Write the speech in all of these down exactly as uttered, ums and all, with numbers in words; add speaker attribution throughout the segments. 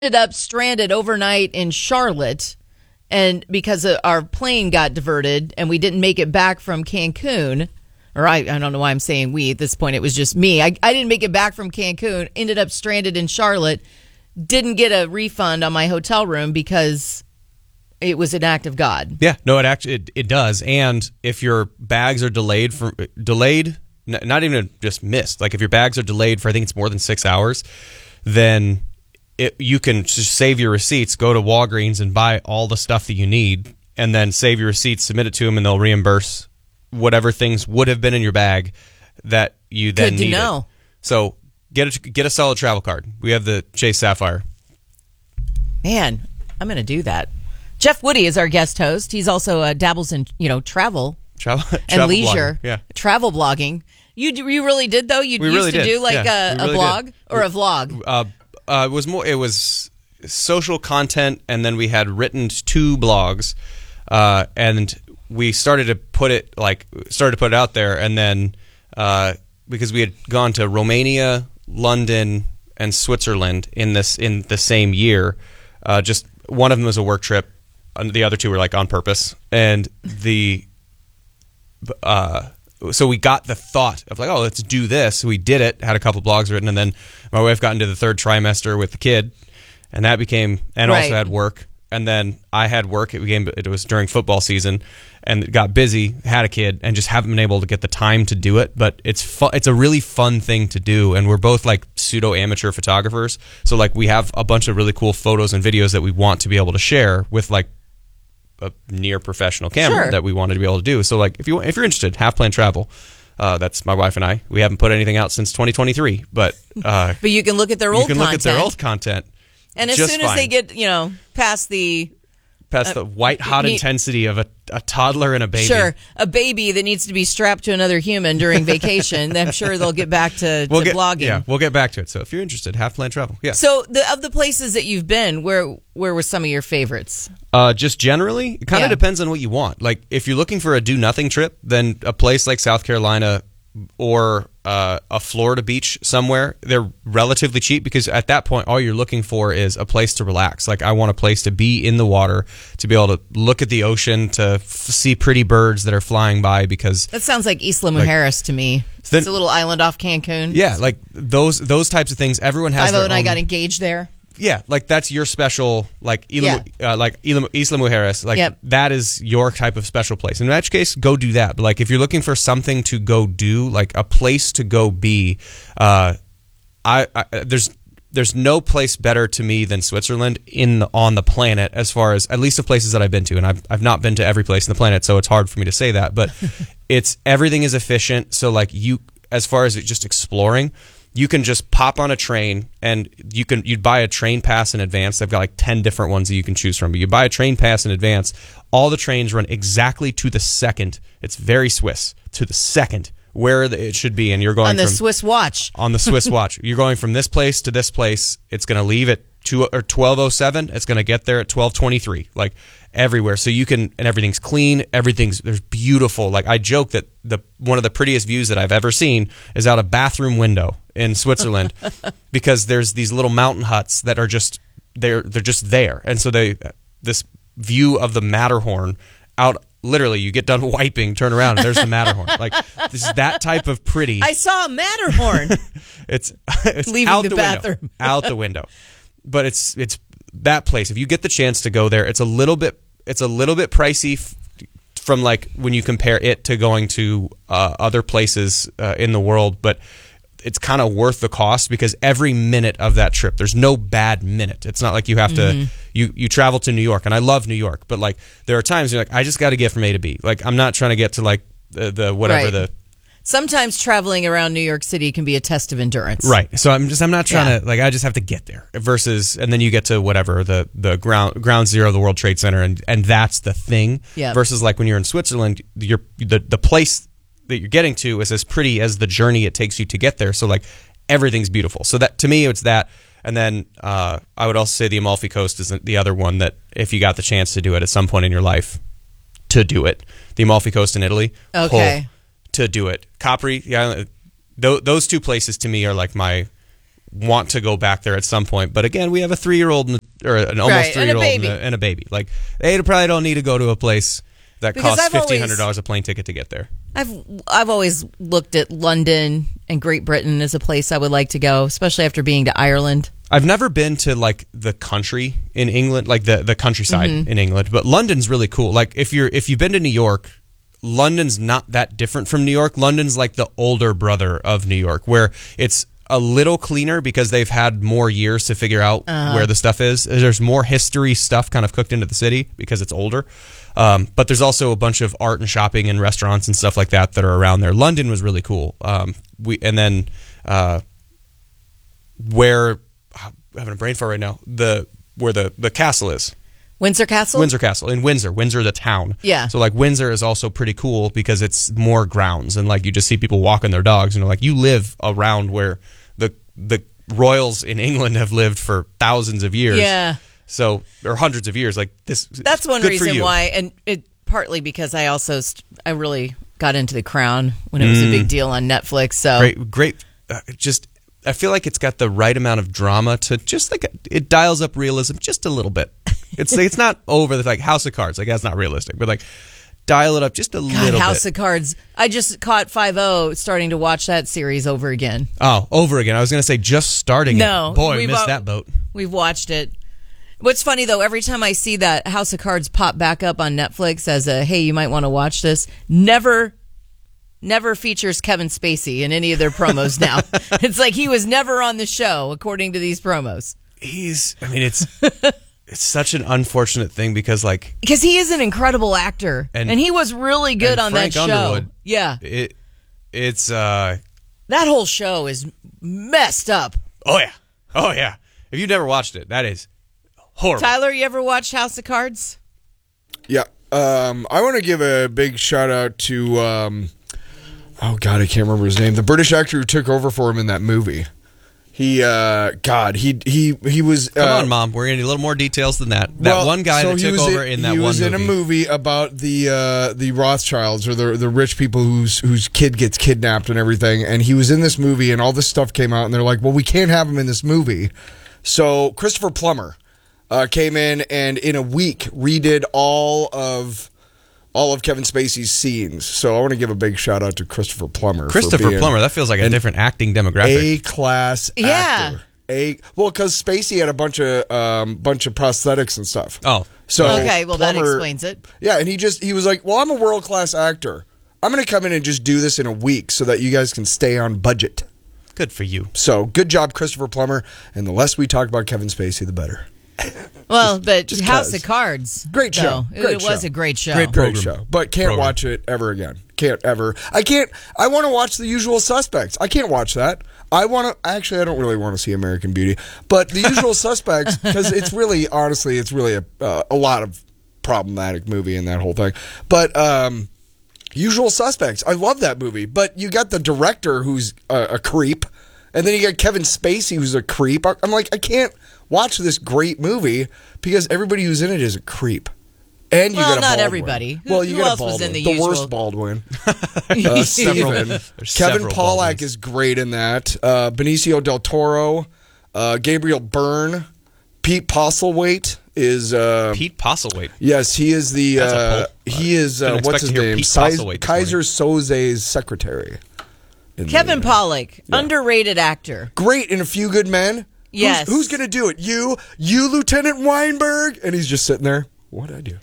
Speaker 1: ended up stranded overnight in Charlotte, and because our plane got diverted and we didn't make it back from Cancun, or I, I don't know why I'm saying we at this point, it was just me. I, I didn't make it back from Cancun, ended up stranded in Charlotte, didn't get a refund on my hotel room because it was an act of God.
Speaker 2: Yeah, no, it actually it, it does. And if your bags are delayed for delayed, n- not even just missed, like if your bags are delayed for I think it's more than six hours, then It, you can just save your receipts, go to Walgreens and buy all the stuff that you need, and then save your receipts, submit it to them, and they'll reimburse whatever things would have been in your bag that you then
Speaker 1: Good to
Speaker 2: needed.
Speaker 1: know.
Speaker 2: So get a, get a solid travel card. We have the Chase Sapphire.
Speaker 1: Man, I'm going to do that. Jeff Woody is our guest host. He's also uh, dabbles in, you know, travel,
Speaker 2: travel
Speaker 1: and
Speaker 2: travel
Speaker 1: leisure,
Speaker 2: blogging. Yeah,
Speaker 1: travel blogging. You you really did though. You
Speaker 2: we
Speaker 1: used
Speaker 2: really
Speaker 1: to
Speaker 2: did.
Speaker 1: do like
Speaker 2: yeah,
Speaker 1: a,
Speaker 2: really
Speaker 1: a blog
Speaker 2: did.
Speaker 1: or a vlog.
Speaker 2: Uh, uh, it was more. It was social content, and then we had written two blogs, uh, and we started to put it like started to put it out there, and then uh, because we had gone to Romania, London, and Switzerland in this in the same year, uh, just one of them was a work trip, and the other two were like on purpose, and the uh, so we got the thought of like, oh, let's do this. We did it, had a couple blogs written, and then my wife got into the third trimester with the kid, and that became, and
Speaker 1: Right.
Speaker 2: also had work. And then I had work. It became, it was during football season, and it got busy, had a kid, and just haven't been able to get the time to do it. But it's fu- it's a really fun thing to do, and we're both like pseudo amateur photographers. So like we have a bunch of really cool photos and videos that we want to be able to share with like a near professional camera
Speaker 1: Sure.
Speaker 2: that we wanted to be able to do. So like if you if you're interested, Half Plan Travel. Uh, that's my wife and I. We haven't put anything out since twenty twenty-three, but uh,
Speaker 1: But you can look at their
Speaker 2: you
Speaker 1: old
Speaker 2: can
Speaker 1: content.
Speaker 2: look at their old content.
Speaker 1: And as
Speaker 2: just
Speaker 1: soon as
Speaker 2: fine.
Speaker 1: they get, you know, past the
Speaker 2: past the white hot
Speaker 1: me-
Speaker 2: intensity of a, a toddler and a baby.
Speaker 1: sure a baby that needs to be strapped to another human during vacation, I'm sure they'll get back to,
Speaker 2: We'll
Speaker 1: to
Speaker 2: get,
Speaker 1: blogging.
Speaker 2: Yeah, we'll get back to it. So if you're interested, Half Plan Travel. Yeah.
Speaker 1: So the of the places that you've been, where where were some of your favorites?
Speaker 2: Uh, just generally, it kind of
Speaker 1: Yeah.
Speaker 2: depends on what you want. Like if you're looking for a do nothing trip, then a place like South Carolina or uh, a Florida beach somewhere, they're relatively cheap because at that point, all you're looking for is a place to relax. Like I want a place to be in the water, to be able to look at the ocean, to f- see pretty birds that are flying by because
Speaker 1: That sounds like Isla Mujeres to me.
Speaker 2: then-
Speaker 1: It's a little island off Cancun.
Speaker 2: yeah, like those those types of things. Everyone has
Speaker 1: Ivo
Speaker 2: their
Speaker 1: and I
Speaker 2: own-
Speaker 1: got engaged there.
Speaker 2: Yeah, like that's your special, like Isla, uh, like Isla, Isla Mujeres, like
Speaker 1: Yep.
Speaker 2: that is your type of special place. In that case, go do that. But like if you're looking for something to go do, like a place to go be, uh, I, I there's there's no place better to me than Switzerland in the, on the planet as far as at least the places that I've been to, and I've I've not been to every place in the planet, so it's hard for me to say that. But it's everything is efficient. So like you, as far as just exploring. You can just pop on a train and you can you'd buy a train pass in advance. They've got like ten different ones that you can choose from. But you buy a train pass in advance. All the trains run exactly to the second. It's very Swiss, to the second where it should be. And you're going
Speaker 1: On the
Speaker 2: from,
Speaker 1: Swiss watch.
Speaker 2: on the Swiss watch. You're going from this place to this place. It's going to leave at two or twelve oh seven. It's going to get there at twelve twenty-three. Like everywhere. So you can, and everything's clean. Everything's, there's beautiful. Like I joke that the one of the prettiest views that I've ever seen is out a bathroom window in Switzerland because there's these little mountain huts that are just, they're, they're just there. And so they, this view of the Matterhorn out, literally you get done wiping, turn around, and there's the Matterhorn. Like this is that type of pretty.
Speaker 1: I saw a Matterhorn.
Speaker 2: It's, it's
Speaker 1: Leaving
Speaker 2: out
Speaker 1: the
Speaker 2: the,
Speaker 1: bathroom.
Speaker 2: window, out the window. But it's it's that place. If you get the chance to go there, it's a little bit it's a little bit pricey f- from like when you compare it to going to uh, other places uh, in the world, but it's kind of worth the cost because every minute of that trip, there's no bad minute. It's not like you have
Speaker 1: Mm-hmm.
Speaker 2: to you you travel to New York, and I love New York, but like there are times you're like I just got to get from A to B. Like I'm not trying to get to like the, the whatever
Speaker 1: Right.
Speaker 2: the
Speaker 1: Sometimes traveling around New York City can be a test of endurance.
Speaker 2: Right. So I'm just I'm not trying
Speaker 1: Yeah.
Speaker 2: to like I just have to get there versus and then you get to whatever the the ground ground zero of the World Trade Center and and that's the thing.
Speaker 1: Yeah.
Speaker 2: Versus like when you're in Switzerland, you're the the place that you're getting to is as pretty as the journey it takes you to get there. So like everything's beautiful. So that to me it's that. And then uh, I would also say the Amalfi Coast is the other one that if you got the chance to do it at some point in your life, to do it. The Amalfi Coast in Italy.
Speaker 1: Okay.
Speaker 2: Oh, to do it. Capri, yeah, th- those two places to me are like my want to go back there at some point. But again, we have a three-year-old and, or an almost
Speaker 1: Right, and a
Speaker 2: three-year-old and,
Speaker 1: baby.
Speaker 2: a, and a baby. Like they probably don't need to go to a place that
Speaker 1: Because
Speaker 2: costs
Speaker 1: I've
Speaker 2: fifteen
Speaker 1: always-
Speaker 2: hundred dollars a plane ticket to get there.
Speaker 1: I've I've always looked at London and Great Britain as a place I would like to go, especially after being to Ireland.
Speaker 2: I've never been to like the country in England, like the, the countryside
Speaker 1: Mm-hmm.
Speaker 2: in England, but London's really cool. Like if you're if you've been to New York, London's not that different from New York. London's like the older brother of New York, where it's a little cleaner because they've had more years to figure out
Speaker 1: Uh-huh.
Speaker 2: where the stuff is. There's more history stuff kind of cooked into the city because it's older. Um, but there's also a bunch of art and shopping and restaurants and stuff like that that are around there. London was really cool. Um, we and then uh, where I'm having a brain fart right now. The where the, the castle is.
Speaker 1: Windsor Castle?
Speaker 2: Windsor Castle in Windsor. Windsor, the town.
Speaker 1: Yeah.
Speaker 2: So like Windsor is also pretty cool because it's more grounds and like you just see people walking their dogs and like you live around where the the royals in England have lived for thousands of years.
Speaker 1: Yeah.
Speaker 2: So or hundreds of years. Like this.
Speaker 1: That's one
Speaker 2: good for
Speaker 1: reason
Speaker 2: you.
Speaker 1: why, and it partly because I also st- I really got into The Crown when it was a big deal on Netflix. So
Speaker 2: Great, great. Uh, just I feel like it's got the right amount of drama to just like it dials up realism just a little bit. It's it's not over the like House of Cards. Like that's not realistic, but like dial it up just a
Speaker 1: God,
Speaker 2: little
Speaker 1: House
Speaker 2: bit.
Speaker 1: of Cards. I just caught five oh starting to watch that series over again.
Speaker 2: Oh, over again. I was gonna say just starting.
Speaker 1: No,
Speaker 2: it. boy,
Speaker 1: we've
Speaker 2: missed
Speaker 1: al-
Speaker 2: that boat.
Speaker 1: We've watched it. What's funny though, every time I see that House of Cards pop back up on Netflix as a hey, you might want to watch this, never never features Kevin Spacey in any of their promos now. It's like he was never on the show according to these promos.
Speaker 2: He's. I mean, it's it's such an unfortunate thing because like
Speaker 1: Because he is an incredible actor, and,
Speaker 2: And-
Speaker 1: he was really good
Speaker 2: and
Speaker 1: on
Speaker 2: Frank
Speaker 1: that show.
Speaker 2: Underwood.
Speaker 1: Yeah,
Speaker 2: it. It's. uh
Speaker 1: that whole show is messed up.
Speaker 2: Oh yeah. Oh yeah. If you've never watched it, that is horrible.
Speaker 1: Tyler, you ever watched House of Cards?
Speaker 3: Yeah. Um, I want to give a big shout out to, um, oh, God, I can't remember his name. The British actor who took over for him in that movie. He, uh, God, he he he was.
Speaker 2: Come
Speaker 3: uh,
Speaker 2: on, Mom. We're gonna need a little more details than that. That
Speaker 3: well,
Speaker 2: one guy
Speaker 3: so
Speaker 2: that
Speaker 3: he
Speaker 2: took
Speaker 3: was
Speaker 2: over in that
Speaker 3: he
Speaker 2: one
Speaker 3: was
Speaker 2: movie.
Speaker 3: in a movie about the uh, the Rothschilds or the the rich people whose whose kid gets kidnapped and everything. And he was in this movie, and all this stuff came out, and they're like, "Well, we can't have him in this movie." So Christopher Plummer uh, came in and in a week redid all of all of Kevin Spacey's scenes. So I want to give a big shout out to Christopher Plummer. for
Speaker 2: Christopher
Speaker 3: being
Speaker 2: Plummer. That feels like a different acting demographic.
Speaker 3: A class
Speaker 1: Yeah.
Speaker 3: actor. A well, because Spacey had a bunch of um, bunch of prosthetics and stuff.
Speaker 2: Oh.
Speaker 3: So
Speaker 1: Okay, well, that
Speaker 3: Plummer-
Speaker 1: explains it.
Speaker 3: Yeah, and he just he was like, "Well, I'm a world class actor. I'm going to come in and just do this in a week so that you guys can stay on budget."
Speaker 2: Good for you.
Speaker 3: So good job, Christopher Plummer. And the less we talk about Kevin Spacey, the better.
Speaker 1: Well, but
Speaker 3: just
Speaker 1: House
Speaker 3: 'cause.
Speaker 1: of Cards,
Speaker 3: Great show.
Speaker 1: though, it-
Speaker 3: Great
Speaker 1: it was
Speaker 3: show.
Speaker 1: a great show.
Speaker 3: Great
Speaker 2: Program.
Speaker 3: show, but can't
Speaker 2: Program.
Speaker 3: watch it ever again. Can't ever. I can't. I want to watch The Usual Suspects. I can't watch that. I want to. Actually, I don't really want to see American Beauty, but The Usual Suspects because it's really, honestly, it's really a uh, a lot of problematic movie in that whole thing. But um, Usual Suspects, I love that movie. But you got the director who's a, a creep, and then you got Kevin Spacey who's a creep. I- I'm like, I can't watch this great movie because everybody who's in it is a creep. And you
Speaker 1: Well,
Speaker 3: got a
Speaker 1: not
Speaker 3: Baldwin.
Speaker 1: everybody. Who-
Speaker 3: Well, you
Speaker 1: who
Speaker 3: got
Speaker 1: else
Speaker 3: a
Speaker 1: was
Speaker 3: Baldwin.
Speaker 1: in The
Speaker 3: the
Speaker 1: Usual?
Speaker 3: worst Baldwin. Uh, Steven.
Speaker 2: There's
Speaker 3: Kevin
Speaker 2: several
Speaker 3: Pollak
Speaker 2: Baldwins.
Speaker 3: is great in that. Uh, Benicio del Toro, uh, Gabriel Byrne, Pete Postlethwaite is. Uh,
Speaker 2: Pete Postlethwaite.
Speaker 3: yes, he is the.
Speaker 2: That's a
Speaker 3: Uh,
Speaker 2: Pope.
Speaker 3: he is. Uh,
Speaker 2: Didn't
Speaker 3: what's
Speaker 2: expect
Speaker 3: his
Speaker 2: to hear
Speaker 3: name?
Speaker 2: Pete
Speaker 3: Size-
Speaker 2: Postlethwaite this
Speaker 3: Kaiser
Speaker 2: morning.
Speaker 3: Soze's secretary. in
Speaker 1: Kevin
Speaker 3: the-
Speaker 1: Pollak, underrated actor.
Speaker 3: Great in A Few Good Men.
Speaker 1: Yes.
Speaker 3: Who's, who's going to do it? You, you, Lieutenant Weinberg, and he's just sitting there. What'd I do?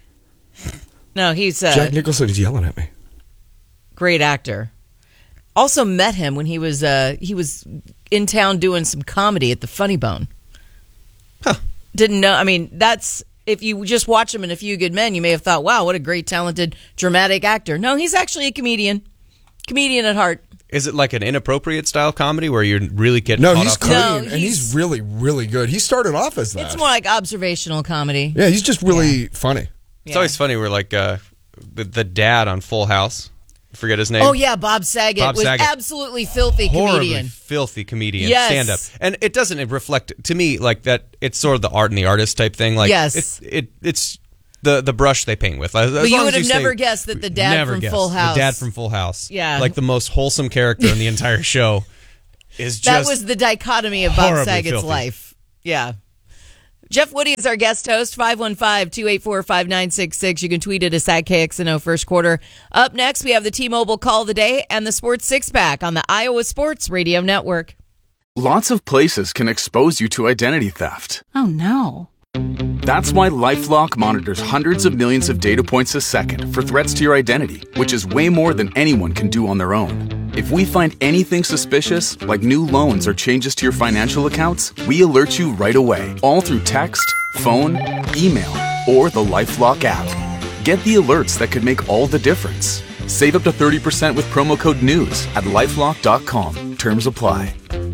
Speaker 1: No, he's a
Speaker 3: Jack Nicholson is yelling at me.
Speaker 1: great actor. Also met him when he was uh, he was in town doing some comedy at the Funny Bone.
Speaker 2: Huh.
Speaker 1: Didn't know. I mean, that's if you just watch him in A Few Good Men, you may have thought, "Wow, what a great, talented, dramatic actor." No, he's actually a comedian, comedian at heart.
Speaker 2: Is it like an inappropriate style comedy where you're really getting
Speaker 3: No,
Speaker 2: caught
Speaker 3: he's
Speaker 2: off
Speaker 3: clean,
Speaker 2: guard?
Speaker 1: No,
Speaker 3: and he's,
Speaker 1: he's-
Speaker 3: really, really good. He started off as that.
Speaker 1: It's more like observational comedy.
Speaker 3: yeah, he's just really funny.
Speaker 2: It's always funny where like uh, the, the dad on Full House, I forget his name.
Speaker 1: Oh yeah, Bob Saget
Speaker 2: Bob
Speaker 1: was
Speaker 2: Saget.
Speaker 1: absolutely filthy
Speaker 2: Horribly
Speaker 1: comedian.
Speaker 2: filthy comedian
Speaker 1: Yes.
Speaker 2: stand up, and it doesn't reflect to me like that. It's sort of the art and the artist type thing. Like
Speaker 1: Yes.
Speaker 2: it's it it's the the brush they paint with. As, as
Speaker 1: But you
Speaker 2: long
Speaker 1: would
Speaker 2: as
Speaker 1: have
Speaker 2: stay-
Speaker 1: never guessed that the dad
Speaker 2: never
Speaker 1: from
Speaker 2: guessed.
Speaker 1: Full House-
Speaker 2: the dad from Full House,
Speaker 1: Yeah.
Speaker 2: like the most wholesome character in the entire show. is
Speaker 1: that
Speaker 2: just
Speaker 1: was the dichotomy of Bob
Speaker 2: horribly
Speaker 1: Saget's
Speaker 2: filthy.
Speaker 1: life. Yeah. Jeff Woody is our guest host, five one five, two eight four, five nine six six. You can tweet at us at K X N O First Quarter. Up next, we have the T-Mobile Call of the Day and the Sports Six-Pack on the Iowa Sports Radio Network.
Speaker 4: Lots of places can expose you to identity theft.
Speaker 5: Oh, no.
Speaker 4: That's why LifeLock monitors hundreds of millions of data points a second for threats to your identity, which is way more than anyone can do on their own. If we find anything suspicious, like new loans or changes to your financial accounts, we alert you right away, all through text, phone, email, or the LifeLock app. Get the alerts that could make all the difference. Save up to thirty percent with promo code NEWS at lifelock dot com. Terms apply.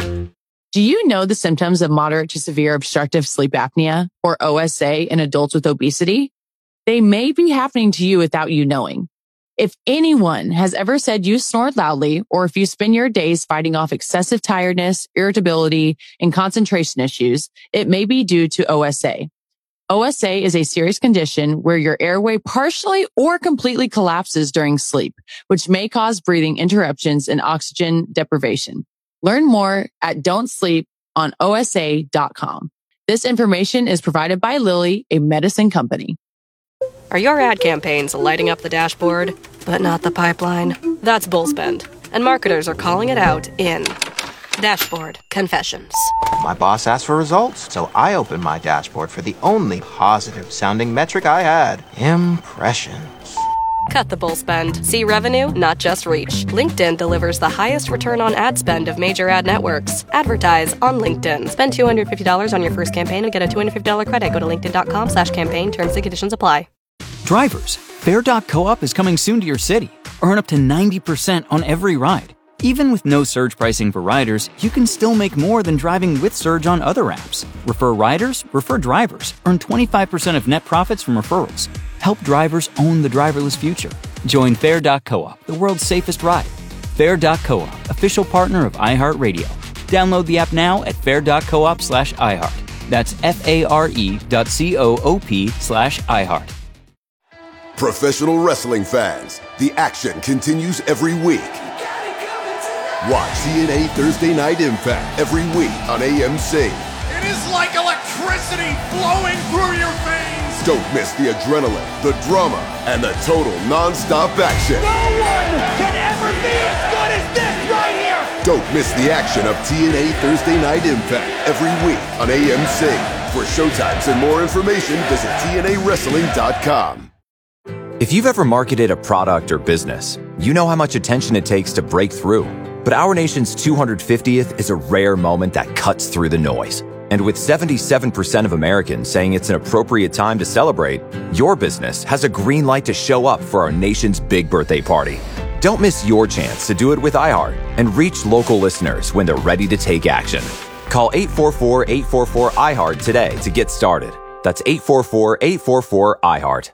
Speaker 5: Do you know the symptoms of moderate to severe obstructive sleep apnea, or O S A, in adults with obesity? They may be happening to you without you knowing. If anyone has ever said you snore loudly, or if you spend your days fighting off excessive tiredness, irritability, and concentration issues, it may be due to O S A. O S A is a serious condition where your airway partially or completely collapses during sleep, which may cause breathing interruptions and oxygen deprivation. Learn more at don't sleep on O S A dot com. This information is provided by Lilly, a medicine company.
Speaker 6: Are your ad campaigns lighting up the dashboard, but not the pipeline? That's Bullspend, and marketers are calling it out in Dashboard Confessions.
Speaker 7: My boss asked for results, so I opened my dashboard for the only positive-sounding metric I had, impressions.
Speaker 6: Cut the bull spend. See revenue, not just reach. LinkedIn delivers the highest return on ad spend of major ad networks. Advertise on LinkedIn. Spend two hundred fifty dollars on your first campaign and get a two hundred fifty dollars credit. Go to linkedin.com slash campaign. Terms and conditions apply.
Speaker 8: Drivers, Fair dot coop is coming soon to your city. Earn up to ninety percent on every ride. Even with no surge pricing for riders, you can still make more than driving with Surge on other apps. Refer riders, refer drivers. Earn twenty-five percent of net profits from referrals. Help drivers own the driverless future. Join Fair dot coop, the world's safest ride. Fair dot coop, official partner of iHeartRadio. Download the app now at fair dot coop slash iHeart. That's F-A-R-E dot C-O-O-P slash iHeart.
Speaker 9: Professional wrestling fans, the action continues every week. Watch T N A Thursday Night Impact every week on A M C.
Speaker 10: It is like electricity flowing through your veins.
Speaker 9: Don't miss the adrenaline, the drama, and the total non-stop action.
Speaker 10: No one can ever be as good as this right here.
Speaker 9: Don't miss the action of T N A Thursday Night Impact every week on A M C. For showtimes and more information, visit T N A wrestling dot com.
Speaker 11: If you've ever marketed a product or business, you know how much attention it takes to break through. But our nation's two hundred fiftieth is a rare moment that cuts through the noise. And with seventy-seven percent of Americans saying it's an appropriate time to celebrate, your business has a green light to show up for our nation's big birthday party. Don't miss your chance to do it with iHeart and reach local listeners when they're ready to take action. Call eight four four, eight four four, iHeart today to get started. That's eight four four, eight four four, iHeart.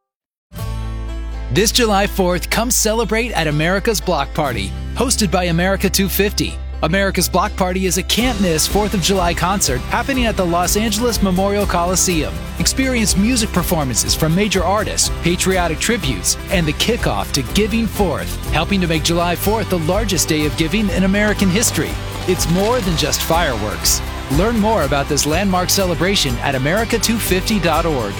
Speaker 12: This July fourth, come celebrate at America's Block Party, hosted by America two fifty. America's Block Party is a can't-miss fourth of July concert happening at the Los Angeles Memorial Coliseum. Experience music performances from major artists, patriotic tributes, and the kickoff to Giving Fourth, helping to make July fourth the largest day of giving in American history. It's more than just fireworks. Learn more about this landmark celebration at america two fifty dot org.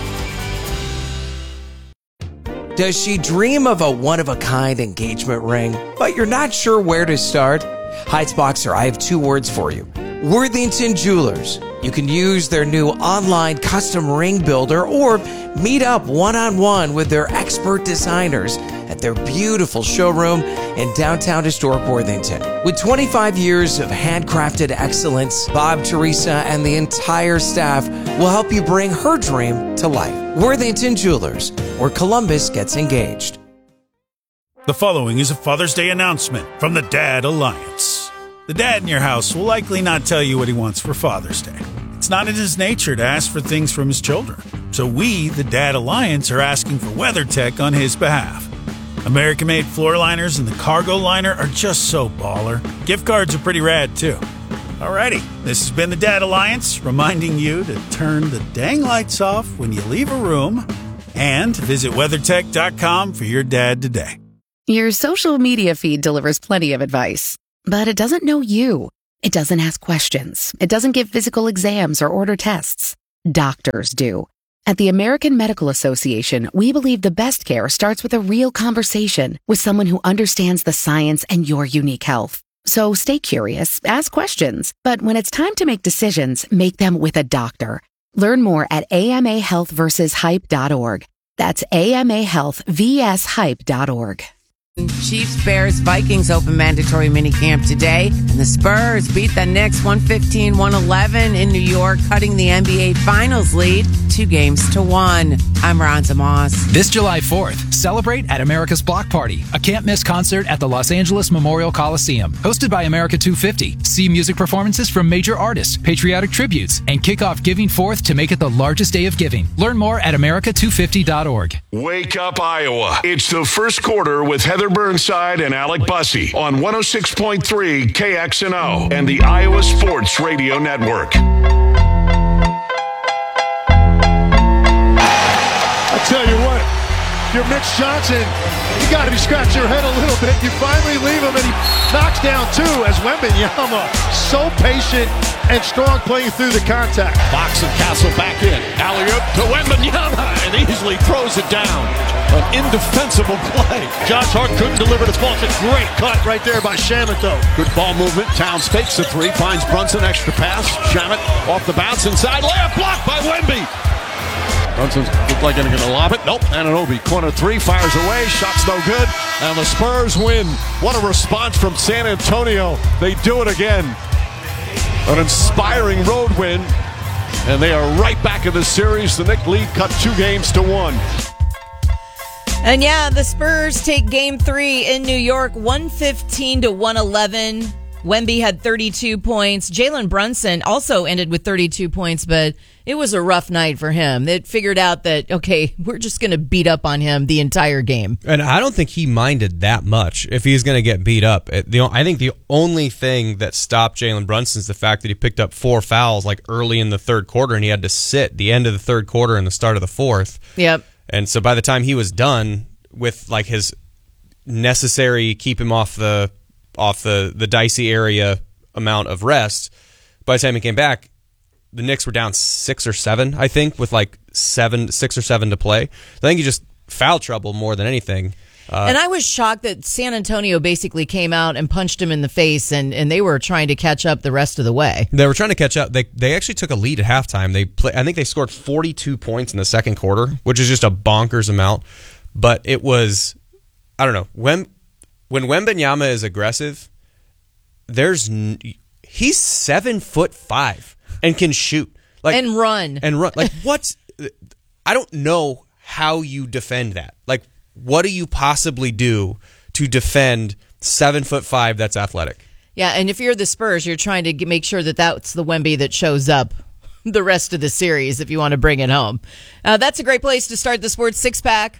Speaker 13: Does she dream of a one-of-a-kind engagement ring, but you're not sure where to start? Heights Boxer, I have two words for you. Worthington Jewelers. You can use their new online custom ring builder or meet up one-on-one with their expert designers at their beautiful showroom in downtown historic Worthington. With twenty-five years of handcrafted excellence, Bob, Teresa, and the entire staff will help you bring her dream to life. Worthington Jewelers, where Columbus gets engaged.
Speaker 14: The following is a Father's Day announcement from the Dad Alliance. The dad in your house will likely not tell you what he wants for Father's Day. It's not in his nature to ask for things from his children. So we, the Dad Alliance, are asking for WeatherTech on his behalf. American-made floor liners and the cargo liner are just so baller. Gift cards are pretty rad, too. Alrighty, this has been the Dad Alliance, reminding you to turn the dang lights off when you leave a room and visit weathertech dot com for your dad today.
Speaker 15: Your social media feed delivers plenty of advice. but it doesn't know you. It doesn't ask questions. It doesn't give physical exams or order tests. Doctors do. At the American Medical Association, we believe the best care starts with a real conversation with someone who understands the science and your unique health. So stay curious, ask questions, but when it's time to make decisions, make them with a doctor. Learn more at A M A health versus hype dot org. That's A M A health versus hype dot org.
Speaker 16: Chiefs, Bears, Vikings open mandatory minicamp today, and the Spurs beat the Knicks one fifteen one eleven in New York, cutting the N B A Finals lead two games to one. I'm Ronza Moss.
Speaker 12: This July fourth, celebrate at America's Block Party, a can't-miss concert at the Los Angeles Memorial Coliseum. Hosted by America two fifty. See music performances from major artists, patriotic tributes, and kick off Giving Fourth to make it the largest day of giving. Learn more at America two fifty dot org.
Speaker 17: Wake up, Iowa. It's the first quarter with Heather Burnside and Alec Bussey on one oh six point three K X N O and the Iowa Sports Radio Network.
Speaker 18: I tell you what, you're Mitch Johnson, you got to be scratching your head a little bit. You finally leave him, and he knocks down two as Wembanyama, so patient and strong playing through the contact.
Speaker 19: Fox and Castle back in. Alley-oop to Wembanyama, and easily throws it down. An indefensible play.
Speaker 18: Josh Hart couldn't deliver the ball. It's a great cut right there by Shamet, though.
Speaker 19: Good ball movement. Towns fakes the three, finds Brunson, extra pass. Shamet off the bounce inside. Layup blocked by Wemby. Brunson looked like he's going to lob it. Nope. Anunoby, corner three, fires away. Shot's no good. And the Spurs win. What a response from San Antonio. They do it again. An inspiring road win. And they are right back in the series. The Knicks lead cut two games to one.
Speaker 1: And yeah, the Spurs take game three in New York, one fifteen to one eleven. Wemby had thirty-two points. Jalen Brunson also ended with thirty-two points, but it was a rough night for him. They figured out that, okay, we're just going to beat up on him the entire game.
Speaker 2: And I don't think he minded that much if he's going to get beat up. The, I think the only thing that stopped Jalen Brunson is the fact that he picked up four fouls like early in the third quarter, and he had to sit the end of the third quarter and the start of the fourth.
Speaker 1: Yep.
Speaker 2: And so by the time he was done with like his necessary keep him off the off the, the dicey area amount of rest, by the time he came back, the Knicks were down six or seven, I think, with like seven, six or seven to play. I think he just foul trouble more than anything. Uh,
Speaker 1: and I was shocked that San Antonio basically came out and punched him in the face, and, and they were trying to catch up the rest of the way.
Speaker 2: They were trying to catch up. They they actually took a lead at halftime. They play, I think they scored forty-two points in the second quarter, which is just a bonkers amount. But it was, I don't know, when when Wembanyama is aggressive, there's n- he's seven foot five and can shoot like
Speaker 1: and run
Speaker 2: and run like what's I don't know how you defend that. Like, what do you possibly do to defend seven foot five that's athletic?
Speaker 1: Yeah, and if you're the Spurs, you're trying to get, make sure that that's the Wemby that shows up the rest of the series if you want to bring it home. Uh, that's a great place to start the Sports Six Pack.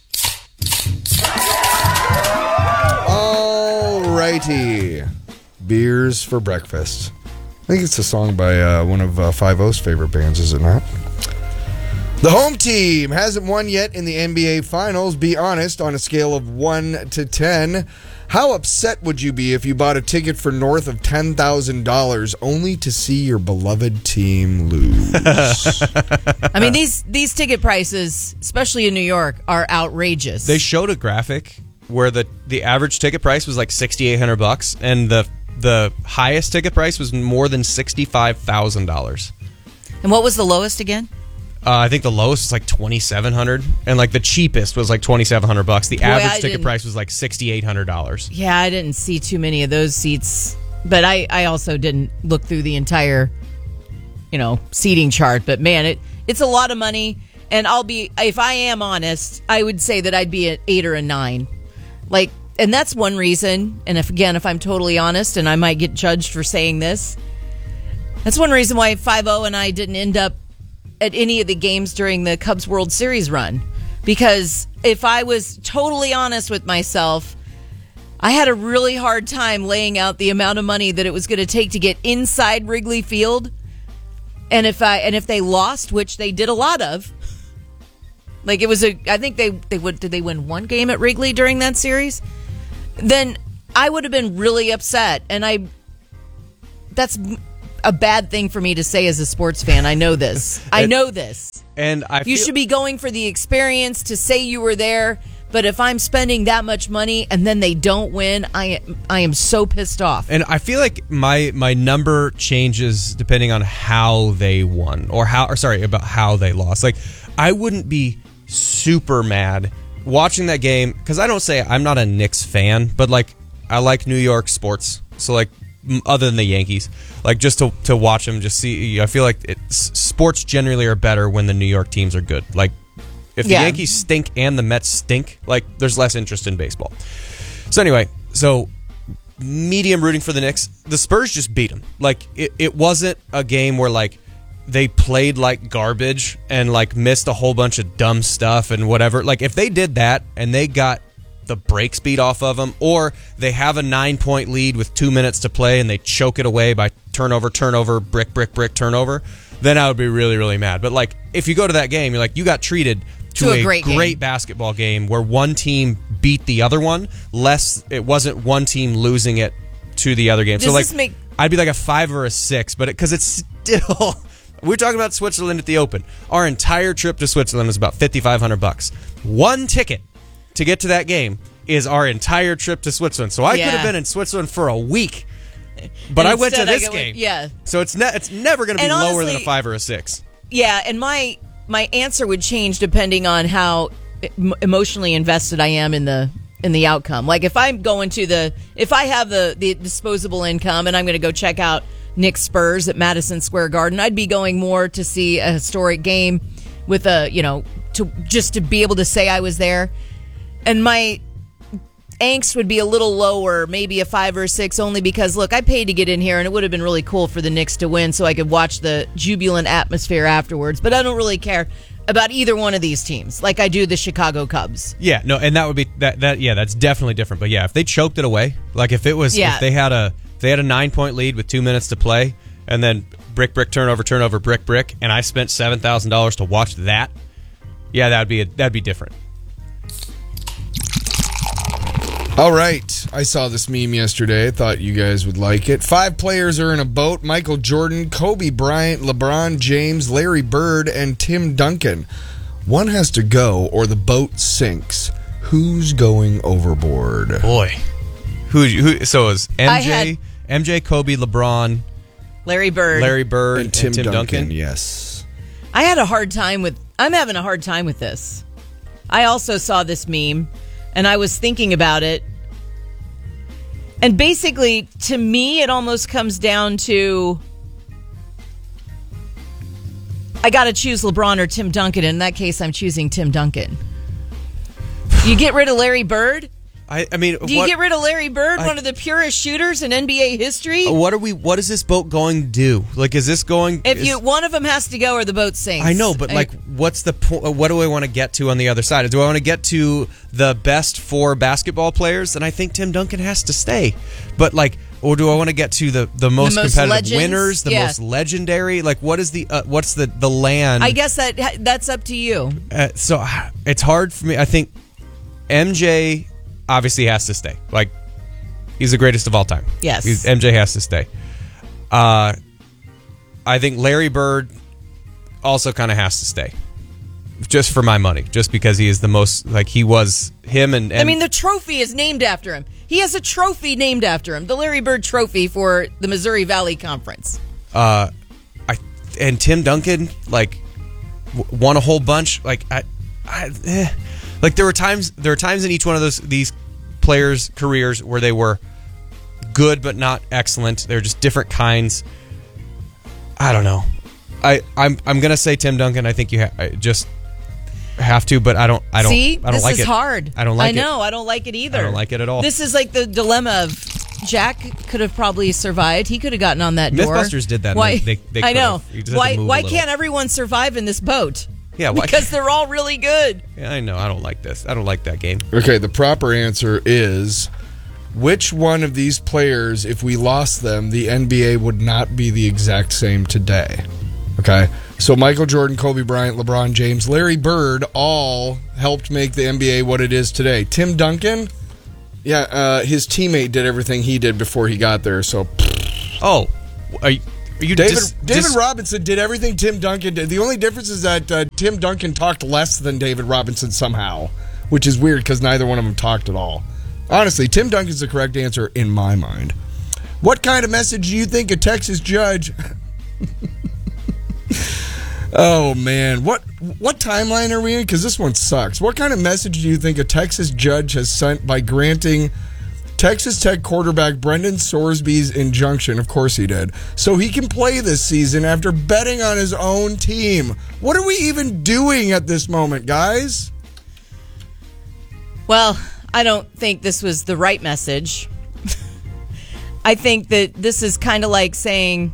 Speaker 3: All righty, beers for breakfast. I think it's a song by uh, one of uh, Five-O's favorite bands, is it not? The home team hasn't won yet in the N B A Finals. Be honest, on a scale of one to ten, how upset would you be if you bought a ticket for north of ten thousand dollars only to see your beloved team lose?
Speaker 1: I mean, these these ticket prices, especially in New York, are outrageous.
Speaker 2: They showed a graphic where the, the average ticket price was like sixty-eight hundred bucks, and the the highest ticket price was more than sixty-five thousand dollars.
Speaker 1: And what was the lowest again?
Speaker 2: Uh, I think the lowest was like twenty-seven hundred, and like the cheapest was like twenty-seven hundred bucks. The
Speaker 1: Boy,
Speaker 2: average
Speaker 1: I
Speaker 2: ticket
Speaker 1: didn't-
Speaker 2: price was like sixty-eight hundred dollars.
Speaker 1: Yeah, I didn't see too many of those seats, but I, I also didn't look through the entire, you know, seating chart. But man, it it's a lot of money, and I'll be, if I am honest, I would say that I'd be an eight or a nine. Like, and that's one reason, and if again, if I'm totally honest, and I might get judged for saying this, that's one reason why Five-O and I didn't end up at any of the games during the Cubs World Series run. Because if I was totally honest with myself, I had a really hard time laying out the amount of money that it was going to take to get inside Wrigley Field. And if I and if they lost, which they did a lot of, like it was a, I think they they would did they win one game at Wrigley during that series? Then I would have been really upset. And I, that's a bad thing for me to say as a sports fan. I know this. I know this.
Speaker 2: And I
Speaker 1: You
Speaker 2: feel-
Speaker 1: should be going for the experience to say you were there. But if I'm spending that much money and then they don't win, I I am so pissed off.
Speaker 2: And I feel like my my number changes depending on how they won or how or sorry about how they lost. Like I wouldn't be super mad watching that game because I don't say I'm not a Knicks fan, but like I like New York sports. So like m- other than the Yankees, like just to to watch them, just see. I feel like it's, sports generally are better when the New York teams are good. Like. If the
Speaker 1: Yeah.
Speaker 2: Yankees stink and the Mets stink, like there's less interest in baseball. So anyway, so medium rooting for the Knicks. The Spurs just beat them. Like it, it wasn't a game where like they played like garbage and like missed a whole bunch of dumb stuff and whatever. Like if they did that and they got the brakes beat off of them, or they have a nine point lead with two minutes to play and they choke it away by turnover, turnover, brick, brick, brick, turnover, then I would be really, really mad. But like if you go to that game, you're like you got treated to,
Speaker 1: To a
Speaker 2: a
Speaker 1: great
Speaker 2: great,
Speaker 1: game.
Speaker 2: basketball game where one team beat the other one. Less, it wasn't one team losing it to the other game.
Speaker 1: Does
Speaker 2: so like,
Speaker 1: this make-
Speaker 2: I'd be like a five or a six, but because it, it's still. We're talking about Switzerland at the Open. Our entire trip to Switzerland is about fifty-five hundred bucks. One ticket to get to that game is our entire trip to Switzerland. So I
Speaker 1: Yeah.
Speaker 2: could have been in Switzerland for a week, but
Speaker 1: And
Speaker 2: I went to
Speaker 1: instead I
Speaker 2: this
Speaker 1: go-
Speaker 2: game.
Speaker 1: yeah.
Speaker 2: So it's ne- it's never going to be
Speaker 1: And
Speaker 2: lower than a
Speaker 1: honestly-
Speaker 2: five or a six.
Speaker 1: Yeah, and my my answer would change depending on how em- emotionally invested I am in the in the outcome. Like if I'm going to the if I have the the disposable income and I'm going to go check out Knicks Spurs at Madison Square Garden, I'd be going more to see a historic game with a, you know, to just to be able to say I was there. And my angst would be a little lower, maybe a five or a six, only because, look, I paid to get in here, and it would have been really cool for the Knicks to win so I could watch the jubilant atmosphere afterwards. But I don't really care about either one of these teams like I do the Chicago Cubs.
Speaker 2: Yeah, no, and that would be that. That yeah, that's definitely different. But yeah, if they choked it away, like if it was,
Speaker 1: Yeah.
Speaker 2: if they had a, if they had a nine point lead with two minutes to play, and then brick, brick, turnover, turnover, brick, brick, and I spent seven thousand dollars to watch that, yeah, that'd be a, that'd be different.
Speaker 3: All right. I saw this meme yesterday. I thought you guys would like it. Five players are in a boat. Michael Jordan, Kobe Bryant, LeBron James, Larry Bird, and Tim Duncan. One has to go or the boat sinks. Who's going overboard?
Speaker 2: Boy. Who, who so is
Speaker 1: I
Speaker 2: M J,
Speaker 1: had-
Speaker 2: M J, Kobe, LeBron,
Speaker 1: Larry Bird.
Speaker 2: Larry Bird,
Speaker 3: And Tim, Duncan,
Speaker 2: Duncan?
Speaker 3: yes.
Speaker 1: I had a hard time with I'm having a hard time with this. I also saw this meme and I was thinking about it. And basically, to me, it almost comes down to I got to choose LeBron or Tim Duncan. In that case, I'm choosing Tim Duncan. You get rid of Larry Bird?
Speaker 2: I, I mean,
Speaker 1: Do you
Speaker 2: what,
Speaker 1: get rid of Larry Bird,
Speaker 2: I-
Speaker 1: one of the purest shooters in N B A history?
Speaker 2: what are we? What is this boat going to do? Like, is this going?
Speaker 1: If
Speaker 2: is-
Speaker 1: you one of them has to go or the boat sinks.
Speaker 2: I know, but
Speaker 1: I-
Speaker 2: like, what's the point? What do I want to get to on the other side? Do I want to get to the best four basketball players? And I think Tim Duncan has to stay. But like, or do I want to get to the, the most
Speaker 1: most
Speaker 2: competitive
Speaker 1: legends?
Speaker 2: winners, the
Speaker 1: Yeah.
Speaker 2: most legendary? Like, what is the uh, what's the the land?
Speaker 1: I guess that that's up to you.
Speaker 2: Uh, so it's hard for me. I think M J obviously has to stay. Like, he's the greatest of all time.
Speaker 1: Yes.
Speaker 2: He's, M J has to stay. Uh, I think Larry Bird also kind of has to stay. Just for my money. Just because he is the most, like, he was him and... and
Speaker 1: I mean, the trophy is named after him. He has a trophy named after him, the Larry Bird Trophy for the Missouri Valley Conference.
Speaker 2: Uh, I and Tim Duncan, like, w- won a whole bunch. Like, I... I eh. Like, there were times there were times in each one of those these players' careers where they were good but not excellent. They're just different kinds. I don't know. I I'm I'm gonna say Tim Duncan. I think you ha- I just have to, but I don't. I don't.
Speaker 1: See,
Speaker 2: I don't
Speaker 1: this
Speaker 2: like
Speaker 1: is
Speaker 2: it.
Speaker 1: hard.
Speaker 2: I don't like
Speaker 1: I
Speaker 2: it.
Speaker 1: know. I don't like it either.
Speaker 2: I don't like it at all.
Speaker 1: This is like the dilemma of Jack could have probably survived. He could have gotten on that door.
Speaker 2: Mythbusters did that, and
Speaker 1: Why?
Speaker 2: they- they
Speaker 1: I know.
Speaker 2: could've. You just had to
Speaker 1: Why?
Speaker 2: move a
Speaker 1: Why
Speaker 2: little.
Speaker 1: can't everyone survive in this boat?
Speaker 2: Yeah, why-
Speaker 1: because they're all really good.
Speaker 2: Yeah, I know. I don't like this. I don't like that game.
Speaker 3: Okay, the proper answer is which one of these players, if we lost them, the N B A would not be the exact same today. Okay? So Michael Jordan, Kobe Bryant, LeBron James, Larry Bird all helped make the N B A what it is today. Tim Duncan, Yeah, uh, his teammate did everything he did before he got there. So,
Speaker 2: oh, are you, are you
Speaker 3: David
Speaker 2: dis,
Speaker 3: David
Speaker 2: dis,
Speaker 3: Robinson did everything Tim Duncan did. The only difference is that uh, Tim Duncan talked less than David Robinson somehow, which is weird because neither one of them talked at all. Honestly, Tim Duncan's the correct answer in my mind. What kind of message do you think a Texas judge? Oh man, what what timeline are we in? Because this one sucks. What kind of message do you think a Texas judge has sent by granting Texas Tech quarterback Brendan Sorsby's injunction? Of course he did. So he can play this season after betting on his own team. What are we even doing at this moment, guys?
Speaker 1: Well, I don't think this was the right message. I think that this is kind of like saying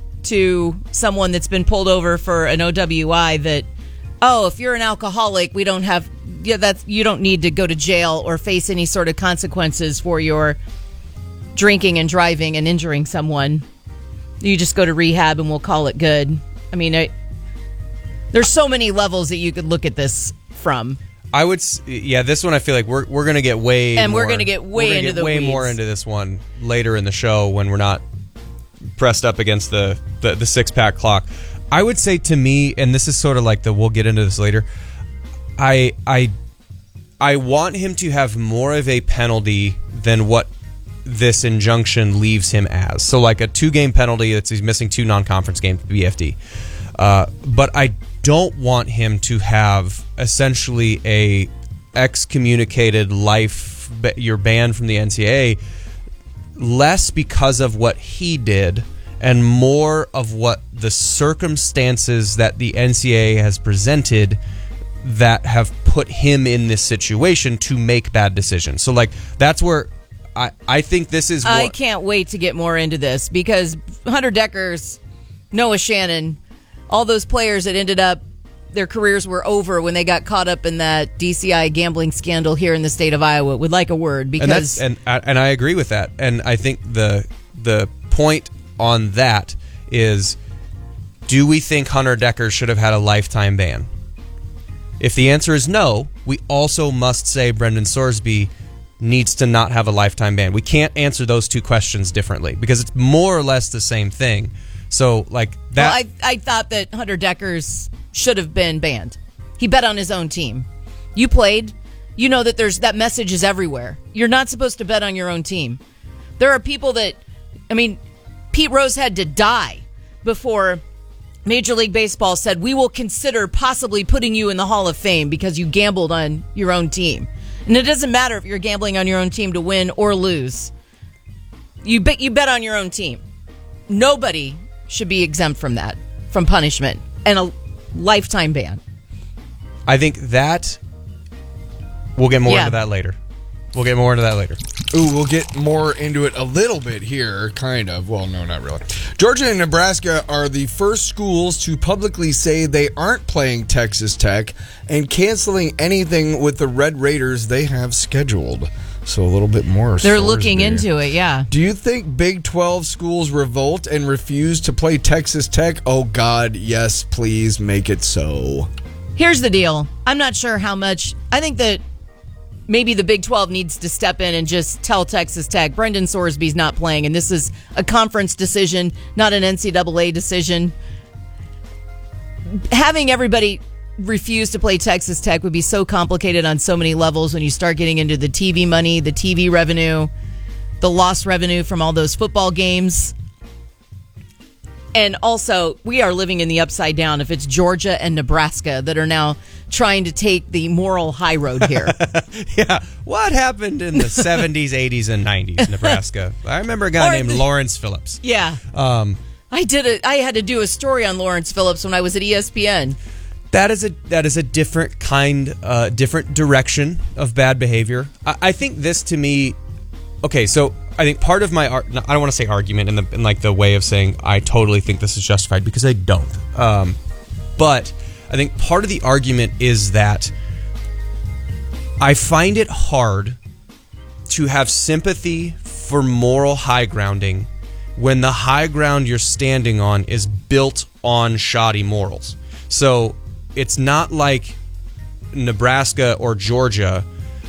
Speaker 1: to someone that's been pulled over for an O W I that, oh, if you're an alcoholic, we don't have, yeah, that's, you don't need to go to jail or face any sort of consequences for your drinking and driving and injuring someone. You just go to rehab and we'll call it good. I mean, I, there's so many levels that you could look at this from.
Speaker 2: I would, yeah. This one, I feel like we're we're gonna get way,
Speaker 1: and
Speaker 2: more,
Speaker 1: we're gonna get way
Speaker 2: gonna
Speaker 1: into
Speaker 2: get
Speaker 1: the
Speaker 2: way
Speaker 1: weeds.
Speaker 2: more into this one later in the show when we're not pressed up against the, the, the six-pack clock. I would say to me, and this is sort of like the we'll get into this later, I I I want him to have more of a penalty than what this injunction leaves him as. So like a two-game penalty, that's he's missing two non-conference games, B F D. Uh, but I don't want him to have essentially a excommunicated life, you're banned from the N C double A, less because of what he did and more of what the circumstances that the N C double A has presented that have put him in this situation to make bad decisions. So like that's where I, I think this is
Speaker 1: I
Speaker 2: what,
Speaker 1: can't wait to get more into this because Hunter Deckers, Noah Shannon, all those players that ended up, their careers were over when they got caught up in that D C I gambling scandal here in the state of Iowa would like a word because
Speaker 2: and that's, and, and I agree with that. And I think the the point on that is, do we think Hunter Deckers should have had a lifetime ban? If the answer is no, we also must say Brendan Sorsby needs to not have a lifetime ban. We can't answer those two questions differently because it's more or less the same thing. So like that.
Speaker 1: Well, I I thought that Hunter Deckers should have been banned. He bet on his own team. You played. You know that there's that message is everywhere. You're not supposed to bet on your own team. There are people that, I mean, Pete Rose had to die before Major League Baseball said, we will consider possibly putting you in the Hall of Fame because you gambled on your own team. And it doesn't matter if you're gambling on your own team to win or lose. You bet, you bet on your own team. Nobody should be exempt from that, from punishment and a lifetime ban.
Speaker 2: I think that we'll get more
Speaker 1: Yeah.
Speaker 2: into that later. We'll get more into that later.
Speaker 3: Ooh, we'll get more into it a little bit here, kind of. Well, no, not really. Georgia and Nebraska are the first schools to publicly say they aren't playing Texas Tech and canceling anything with the Red Raiders they have scheduled. So a little bit more.
Speaker 1: They're looking
Speaker 3: Sorsby.
Speaker 1: into it, yeah.
Speaker 3: Do you think Big twelve schools revolt and refuse to play Texas Tech? Oh, God, yes, please make it so.
Speaker 1: Here's the deal. I'm not sure how much. I think that maybe the Big twelve needs to step in and just tell Texas Tech, Brendan Sorsby's not playing, and this is a conference decision, not an N C double A decision. Having everybody refuse to play Texas Tech would be so complicated on so many levels when you start getting into the T V money, the T V revenue, the lost revenue from all those football games. And also, we are living in the upside down if it's Georgia and Nebraska that are now trying to take the moral high road here.
Speaker 2: Yeah. What happened in the seventies, eighties, and nineties, Nebraska? I remember a guy
Speaker 1: Or
Speaker 2: named
Speaker 1: the-
Speaker 2: Lawrence Phillips.
Speaker 1: Yeah.
Speaker 2: Um,
Speaker 1: I did a, I had to do a story on Lawrence Phillips when I was at E S P N.
Speaker 2: That is a that is a different kind, uh, different direction of bad behavior. I, I think this to me, okay. So I think part of my ar- I don't want to say argument in the in like the way of saying I totally think this is justified because I don't. Um, but I think part of the argument is that I find it hard to have sympathy for moral high grounding when the high ground you're standing on is built on shoddy morals. So it's not like Nebraska or Georgia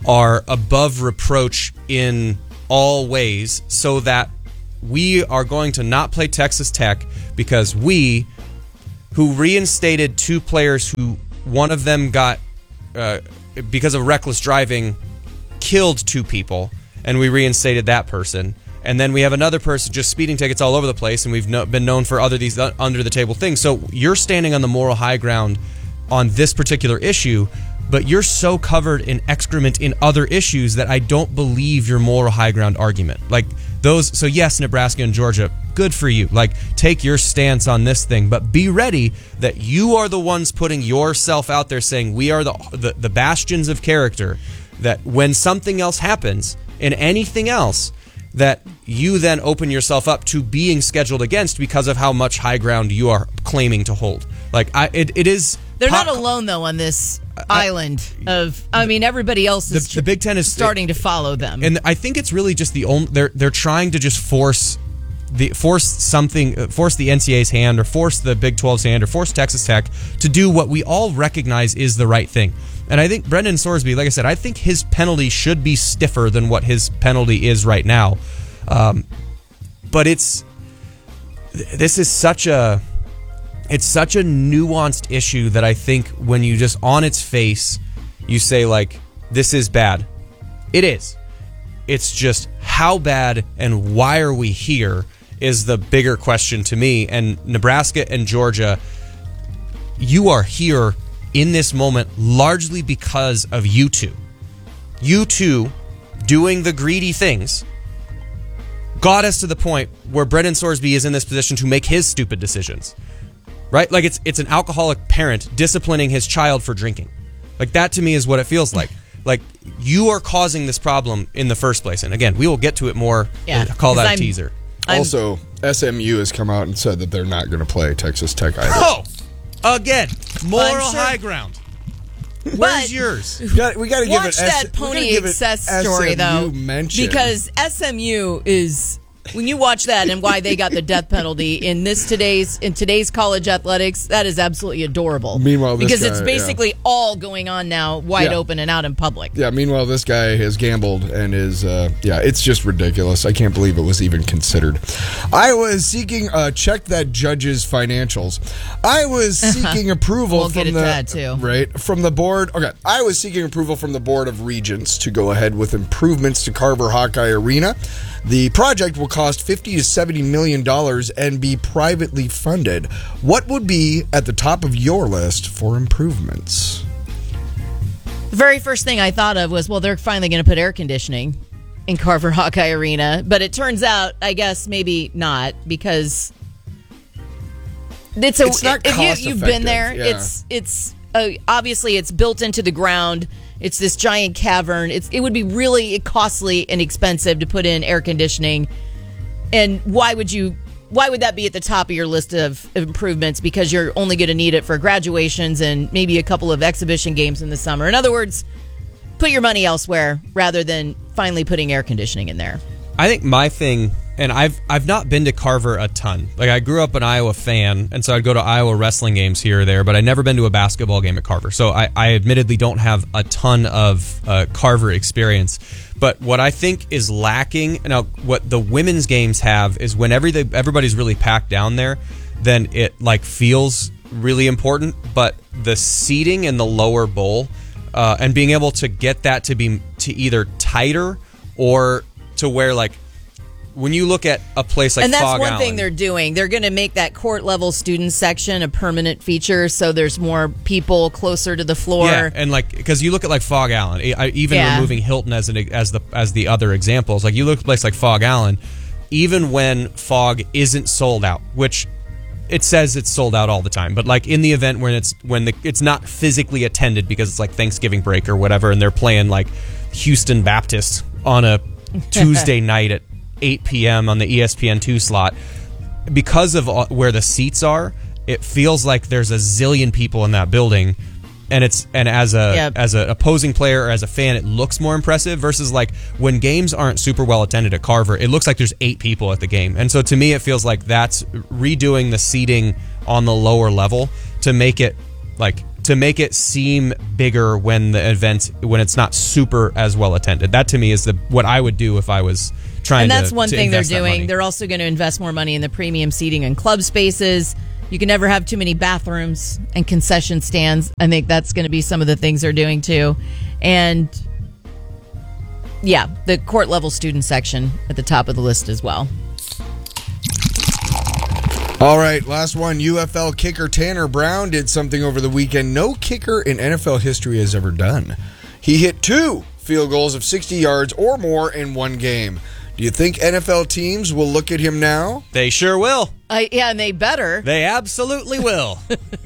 Speaker 2: are above reproach in all ways, so that we are going to not play Texas Tech because we, who reinstated two players who one of them got, uh, because of reckless driving, killed two people, and we reinstated that person. And then we have another person just speeding tickets all over the place, and we've no, been known for other these uh, under the table things. So you're standing on the moral high ground on this particular issue, but you're so covered in excrement in other issues that I don't believe your moral high ground argument. Like those, so yes, Nebraska and Georgia, good for you. Like, take your stance on this thing, but be ready that you are the ones putting yourself out there saying we are the the, the bastions of character, that when something else happens in anything else, that you then open yourself up to being scheduled against because of how much high ground you are claiming to hold. Like, I, it, it is...
Speaker 1: They're
Speaker 2: pop-
Speaker 1: not alone, though, on this island of... I mean, everybody else is
Speaker 2: the, the Big Ten is
Speaker 1: starting to follow them.
Speaker 2: And I think it's really just the only... They're, they're trying to just force... The, force something, force the N C A A's hand, or force the Big twelve's hand, or force Texas Tech to do what we all recognize is the right thing. And I think Brendan Sorsby, like I said, I think his penalty should be stiffer than what his penalty is right now. Um, but it's this is such a it's such a nuanced issue that I think when you just on its face you say like, this is bad. It is. It's just how bad and why are we here is the bigger question to me. And Nebraska and Georgia, you are here in this moment largely because of you two. You two doing the greedy things got us to the point where Brendan Sorsby is in this position to make his stupid decisions. Right? Like it's it's an alcoholic parent disciplining his child for drinking. Like that to me is what it feels like. Like you are causing this problem in the first place. And again, we will get to it more.
Speaker 1: Yeah,
Speaker 2: call that a
Speaker 1: I'm,
Speaker 2: teaser.
Speaker 1: I'm,
Speaker 3: also, S M U has come out and said that they're not going to play Texas Tech either.
Speaker 2: Oh! Again, moral
Speaker 1: sure.
Speaker 2: high ground. Where's
Speaker 1: But-
Speaker 2: yours?
Speaker 3: We got, we got to give
Speaker 1: Watch
Speaker 3: it
Speaker 1: that
Speaker 3: S- we gotta
Speaker 1: Pony
Speaker 3: give it
Speaker 1: Excess story,
Speaker 3: S M U
Speaker 1: though,
Speaker 3: mention.
Speaker 1: because S M U is... When you watch that and why they got the death penalty in this today's in today's college athletics, that is absolutely adorable.
Speaker 3: Meanwhile, this
Speaker 1: because
Speaker 3: guy,
Speaker 1: it's basically all going on now, wide
Speaker 3: Yeah.
Speaker 1: open and out in public.
Speaker 3: Yeah, meanwhile, this guy has gambled and is, uh, yeah, it's just ridiculous. I can't believe it was even considered. I was seeking, uh, check that judge's financials. I was seeking approval
Speaker 1: We'll
Speaker 3: from
Speaker 1: get into
Speaker 3: the,
Speaker 1: that, too.
Speaker 3: right, from the board. Okay, I was seeking approval from the Board of Regents to go ahead with improvements to Carver Hawkeye Arena. The project will cost fifty to seventy million dollars and be privately funded. What would be at the top of your list for improvements?
Speaker 1: The very first thing I thought of was, well, they're finally going to put air conditioning in Carver Hawkeye Arena. But it turns out, I guess, maybe not, because it's a.
Speaker 3: It's not
Speaker 1: if
Speaker 3: cost
Speaker 1: you, you've been there,
Speaker 3: effective, yeah.
Speaker 1: it's it's uh, obviously it's built into the ground. It's this giant cavern. It's it would be really costly and expensive to put in air conditioning. And why would you? Why would that be at the top of your list of improvements? Because you're only going to need it for graduations and maybe a couple of exhibition games in the summer. In other words, put your money elsewhere rather than finally putting air conditioning in there.
Speaker 2: I think my thing, and I've I've not been to Carver a ton. Like I grew up an Iowa fan, and so I'd go to Iowa wrestling games here or there, but I'd never been to a basketball game at Carver. So I, I admittedly don't have a ton of uh, Carver experience. But what I think is lacking, now what the women's games have is when every, everybody's really packed down there, then it like feels really important. But the seating in the lower bowl uh, and being able to get that to be to either tighter or to where, like, when you look at a place like
Speaker 1: and that's
Speaker 2: Fog
Speaker 1: one
Speaker 2: Island,
Speaker 1: thing they're doing. They're going to make that court level student section a permanent feature, so there's more people closer to the floor.
Speaker 2: yeah, and like because you look at like Fog Island, I, even
Speaker 1: Yeah.
Speaker 2: removing Hilton as an as the as the other examples, like you look at a place like Fog Island, even when Fog isn't sold out, which it says it's sold out all the time, but like in the event when it's when the, it's not physically attended because it's like Thanksgiving break or whatever, and they're playing like Houston Baptist on a Tuesday night at eight p.m. on the E S P N two slot, because of uh, where the seats are, it feels like there's a zillion people in that building, and it's and as a
Speaker 1: Yep.
Speaker 2: as an opposing player or as a fan, it looks more impressive versus like when games aren't super well attended at Carver, it looks like there's eight people at the game. And so to me, it feels like that's redoing the seating on the lower level to make it like to make it seem bigger when the event when it's not super as well attended. That to me is the what I would do if I was trying
Speaker 1: and that's
Speaker 2: to,
Speaker 1: one
Speaker 2: to
Speaker 1: thing they're
Speaker 2: invest that
Speaker 1: doing.
Speaker 2: money.
Speaker 1: They're also going to invest more money in the premium seating and club spaces. You can never have too many bathrooms and concession stands. I think that's going to be some of the things they're doing too. And yeah, the court level student section at the top of the list as well.
Speaker 3: All right, last one. U F L kicker Tanner Brown did something over the weekend no kicker in N F L history has ever done. He hit two field goals of sixty yards or more in one game. Do you think N F L teams will look at him now?
Speaker 2: They sure will.
Speaker 1: Uh, yeah, and they better.
Speaker 2: They absolutely will.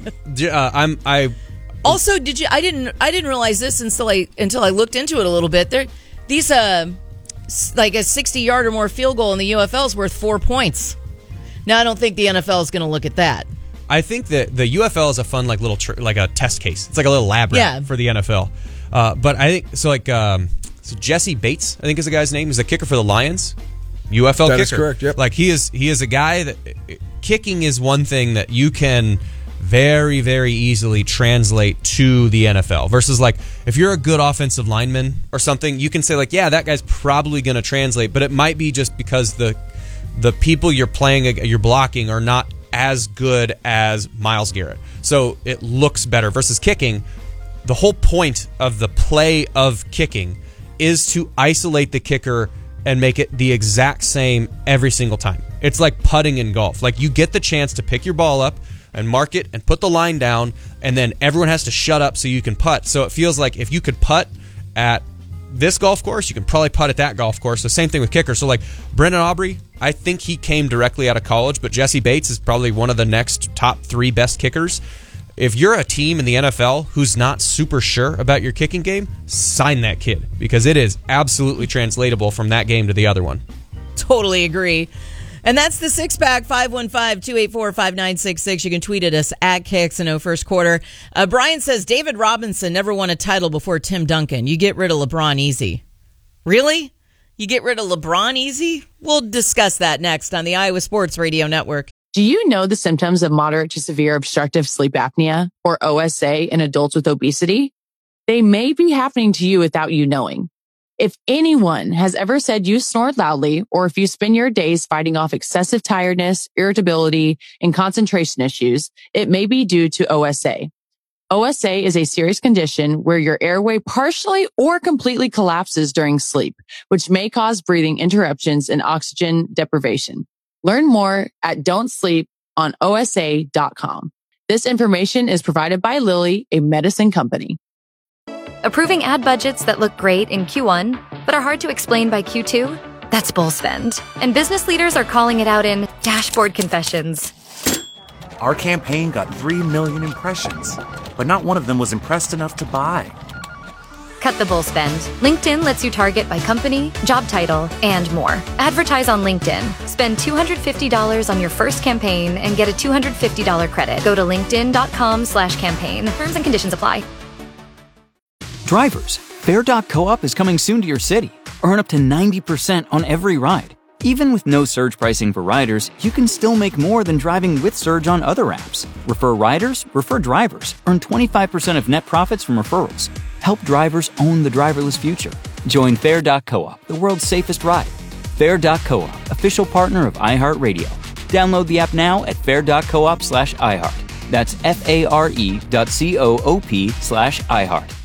Speaker 2: uh, I'm. I
Speaker 1: also did you? I didn't. I didn't realize this until I until I looked into it a little bit. There, these uh, like a sixty yard or more field goal in the U F L is worth four points. Now, I don't think the N F L is going to look at that.
Speaker 2: I think that the U F L is a fun, like little, tr- like a test case. It's like a little lab rat
Speaker 1: Yeah.
Speaker 2: for the N F L. Uh, but I think so. Like um, so Jesse Bates, I think is the guy's name. He's a kicker for the Lions. U F L
Speaker 3: That
Speaker 2: kicker.
Speaker 3: is correct, yep.
Speaker 2: Like he is. He is a guy that kicking is one thing that you can very, very easily translate to the N F L. Versus like if you're a good offensive lineman or something, you can say like, yeah, that guy's probably going to translate, but it might be just because the the people you're playing, you're blocking, are not as good as Myles Garrett. So it looks better. Versus kicking, the whole point of the play of kicking is to isolate the kicker and make it the exact same every single time. It's like putting in golf. Like you get the chance to pick your ball up and mark it and put the line down, and then everyone has to shut up so you can putt. So it feels like if you could putt at this golf course, you can probably putt at that golf course. The same thing with kicker. So like Brendan Aubrey, I think he came directly out of college, but Jesse Bates is probably one of the next top three best kickers. If you're a team in the N F L who's not super sure about your kicking game, sign that kid because it is absolutely translatable from that game to the other one.
Speaker 1: Totally agree. And that's the six pack, five one five, two eight four, five nine six six. You can tweet at us at K X N O first quarter. Uh, Brian says David Robinson never won a title before Tim Duncan. You get rid of LeBron easy. Really? You get rid of LeBron easy? We'll discuss that next on the Iowa Sports Radio Network.
Speaker 5: Do you know the symptoms of moderate to severe obstructive sleep apnea, or O S A, in adults with obesity? They may be happening to you without you knowing. If anyone has ever said you snored loudly, or if you spend your days fighting off excessive tiredness, irritability, and concentration issues, it may be due to O S A. O S A is a serious condition where your airway partially or completely collapses during sleep, which may cause breathing interruptions and oxygen deprivation. Learn more at don't sleep on O S A dot com. This information is provided by Lilly, a medicine company.
Speaker 20: Approving ad budgets that look great in Q one, but are hard to explain by Q two? That's bull spend. And business leaders are calling it out in dashboard confessions.
Speaker 21: Our campaign got three million impressions, but not one of them was impressed enough to buy.
Speaker 20: Cut the bull spend. LinkedIn lets you target by company, job title, and more. Advertise on LinkedIn. Spend two hundred fifty dollars on your first campaign and get a two hundred fifty dollars credit. Go to linkedin.com slash campaign. Terms and conditions apply.
Speaker 8: Drivers, Fair dot coop is coming soon to your city. Earn up to ninety percent on every ride. Even with no surge pricing for riders, you can still make more than driving with Surge on other apps. Refer riders, refer drivers. Earn twenty-five percent of net profits from referrals. Help drivers own the driverless future. Join Fair dot coop, the world's safest ride. Fair dot coop, official partner of iHeartRadio. Download the app now at fair dot coop slash iHeart. That's F-A-R-E dot C-O-O-P slash iHeart.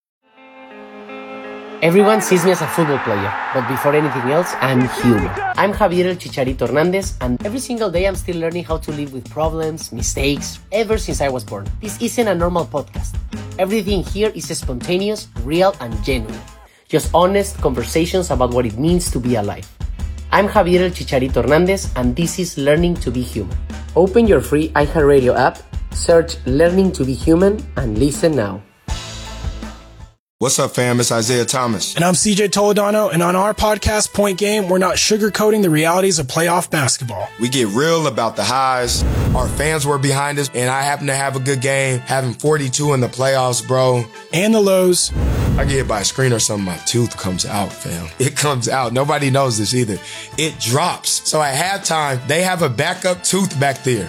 Speaker 22: Everyone sees me as a football player, but before anything else, I'm human. I'm Javier El Chicharito Hernandez, and every single day I'm still learning how to live with problems, mistakes, ever since I was born. This isn't a normal podcast. Everything here is spontaneous, real, and genuine. Just honest conversations about what it means to be alive. I'm Javier El Chicharito Hernandez, and this is Learning to be Human. Open your free iHeartRadio app, search Learning to be Human, and listen now.
Speaker 23: What's up, fam? It's Isaiah Thomas.
Speaker 24: And I'm C J Toledano, and on our podcast, Point Game, we're not sugarcoating the realities of playoff basketball.
Speaker 23: We get real about the highs. Our fans were behind us, and I happen to have a good game, having forty-two in the playoffs, bro.
Speaker 24: And the lows.
Speaker 23: I get hit by a screen or something, my tooth comes out, fam. It comes out. Nobody knows this either. It drops. So at halftime, they have a backup tooth back there.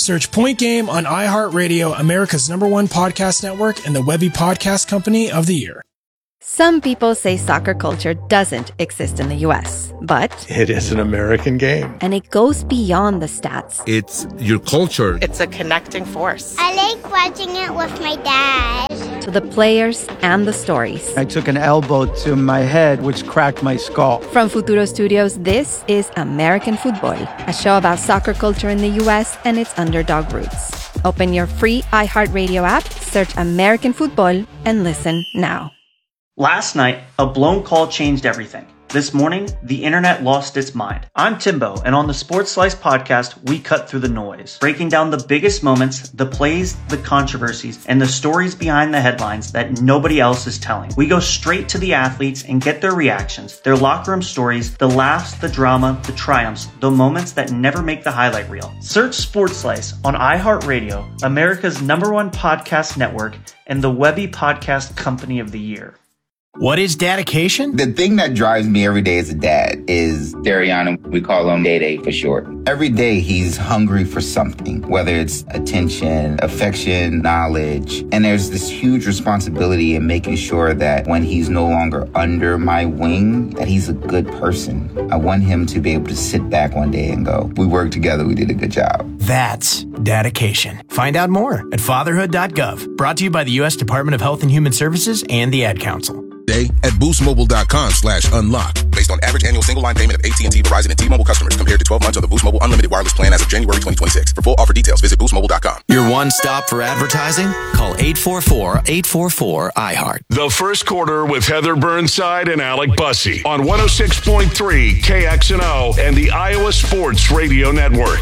Speaker 24: Search Point Game on iHeartRadio, America's number one podcast network, and the Webby Podcast Company of the Year.
Speaker 4: Some people say soccer culture doesn't exist in the U S, but
Speaker 6: it is an American game.
Speaker 4: And it goes beyond the stats.
Speaker 7: It's your culture.
Speaker 10: It's a connecting force.
Speaker 25: I like watching it with my dad.
Speaker 4: To the players and the stories.
Speaker 26: I took an elbow to my head, which cracked my skull.
Speaker 4: From Futuro Studios, this is American Football, a show about soccer culture in the U S and its underdog roots. Open your free iHeartRadio app, search American Football, and listen now.
Speaker 27: Last night, a blown call changed everything. This morning, the internet lost its mind. I'm Timbo, and on the Sports Slice podcast, we cut through the noise, breaking down the biggest moments, the plays, the controversies, and the stories behind the headlines that nobody else is telling. We go straight to the athletes and get their reactions, their locker room stories, the laughs, the drama, the triumphs, the moments that never make the highlight reel. Search Sports Slice on iHeartRadio, America's number one podcast network, and the Webby Podcast Company of the Year.
Speaker 28: What is dedication?
Speaker 29: The thing that drives me every day as a dad is Dariana. We call him Day Day for short. Every day he's hungry for something, whether it's attention, affection, knowledge. And there's this huge responsibility in making sure that when he's no longer under my wing, that he's a good person. I want him to be able to sit back one day and go, we worked together, we did a good job.
Speaker 28: That's dedication. Find out more at fatherhood dot gov. Brought to you by the U S Department of Health and Human Services and the Ad Council.
Speaker 30: At boost mobile dot com slash unlock. Based on average annual single line payment of A T and T, Verizon, and T-Mobile customers compared to twelve months of the Boost Mobile Unlimited Wireless Plan as of January twenty twenty-six. For full offer details, visit boost mobile dot com.
Speaker 31: Your one stop for advertising? Call eight four four, eight four four, I heart.
Speaker 17: The First Quarter with Heather Burnside and Alec Bussey on one oh six point three K X N O and the Iowa Sports Radio Network.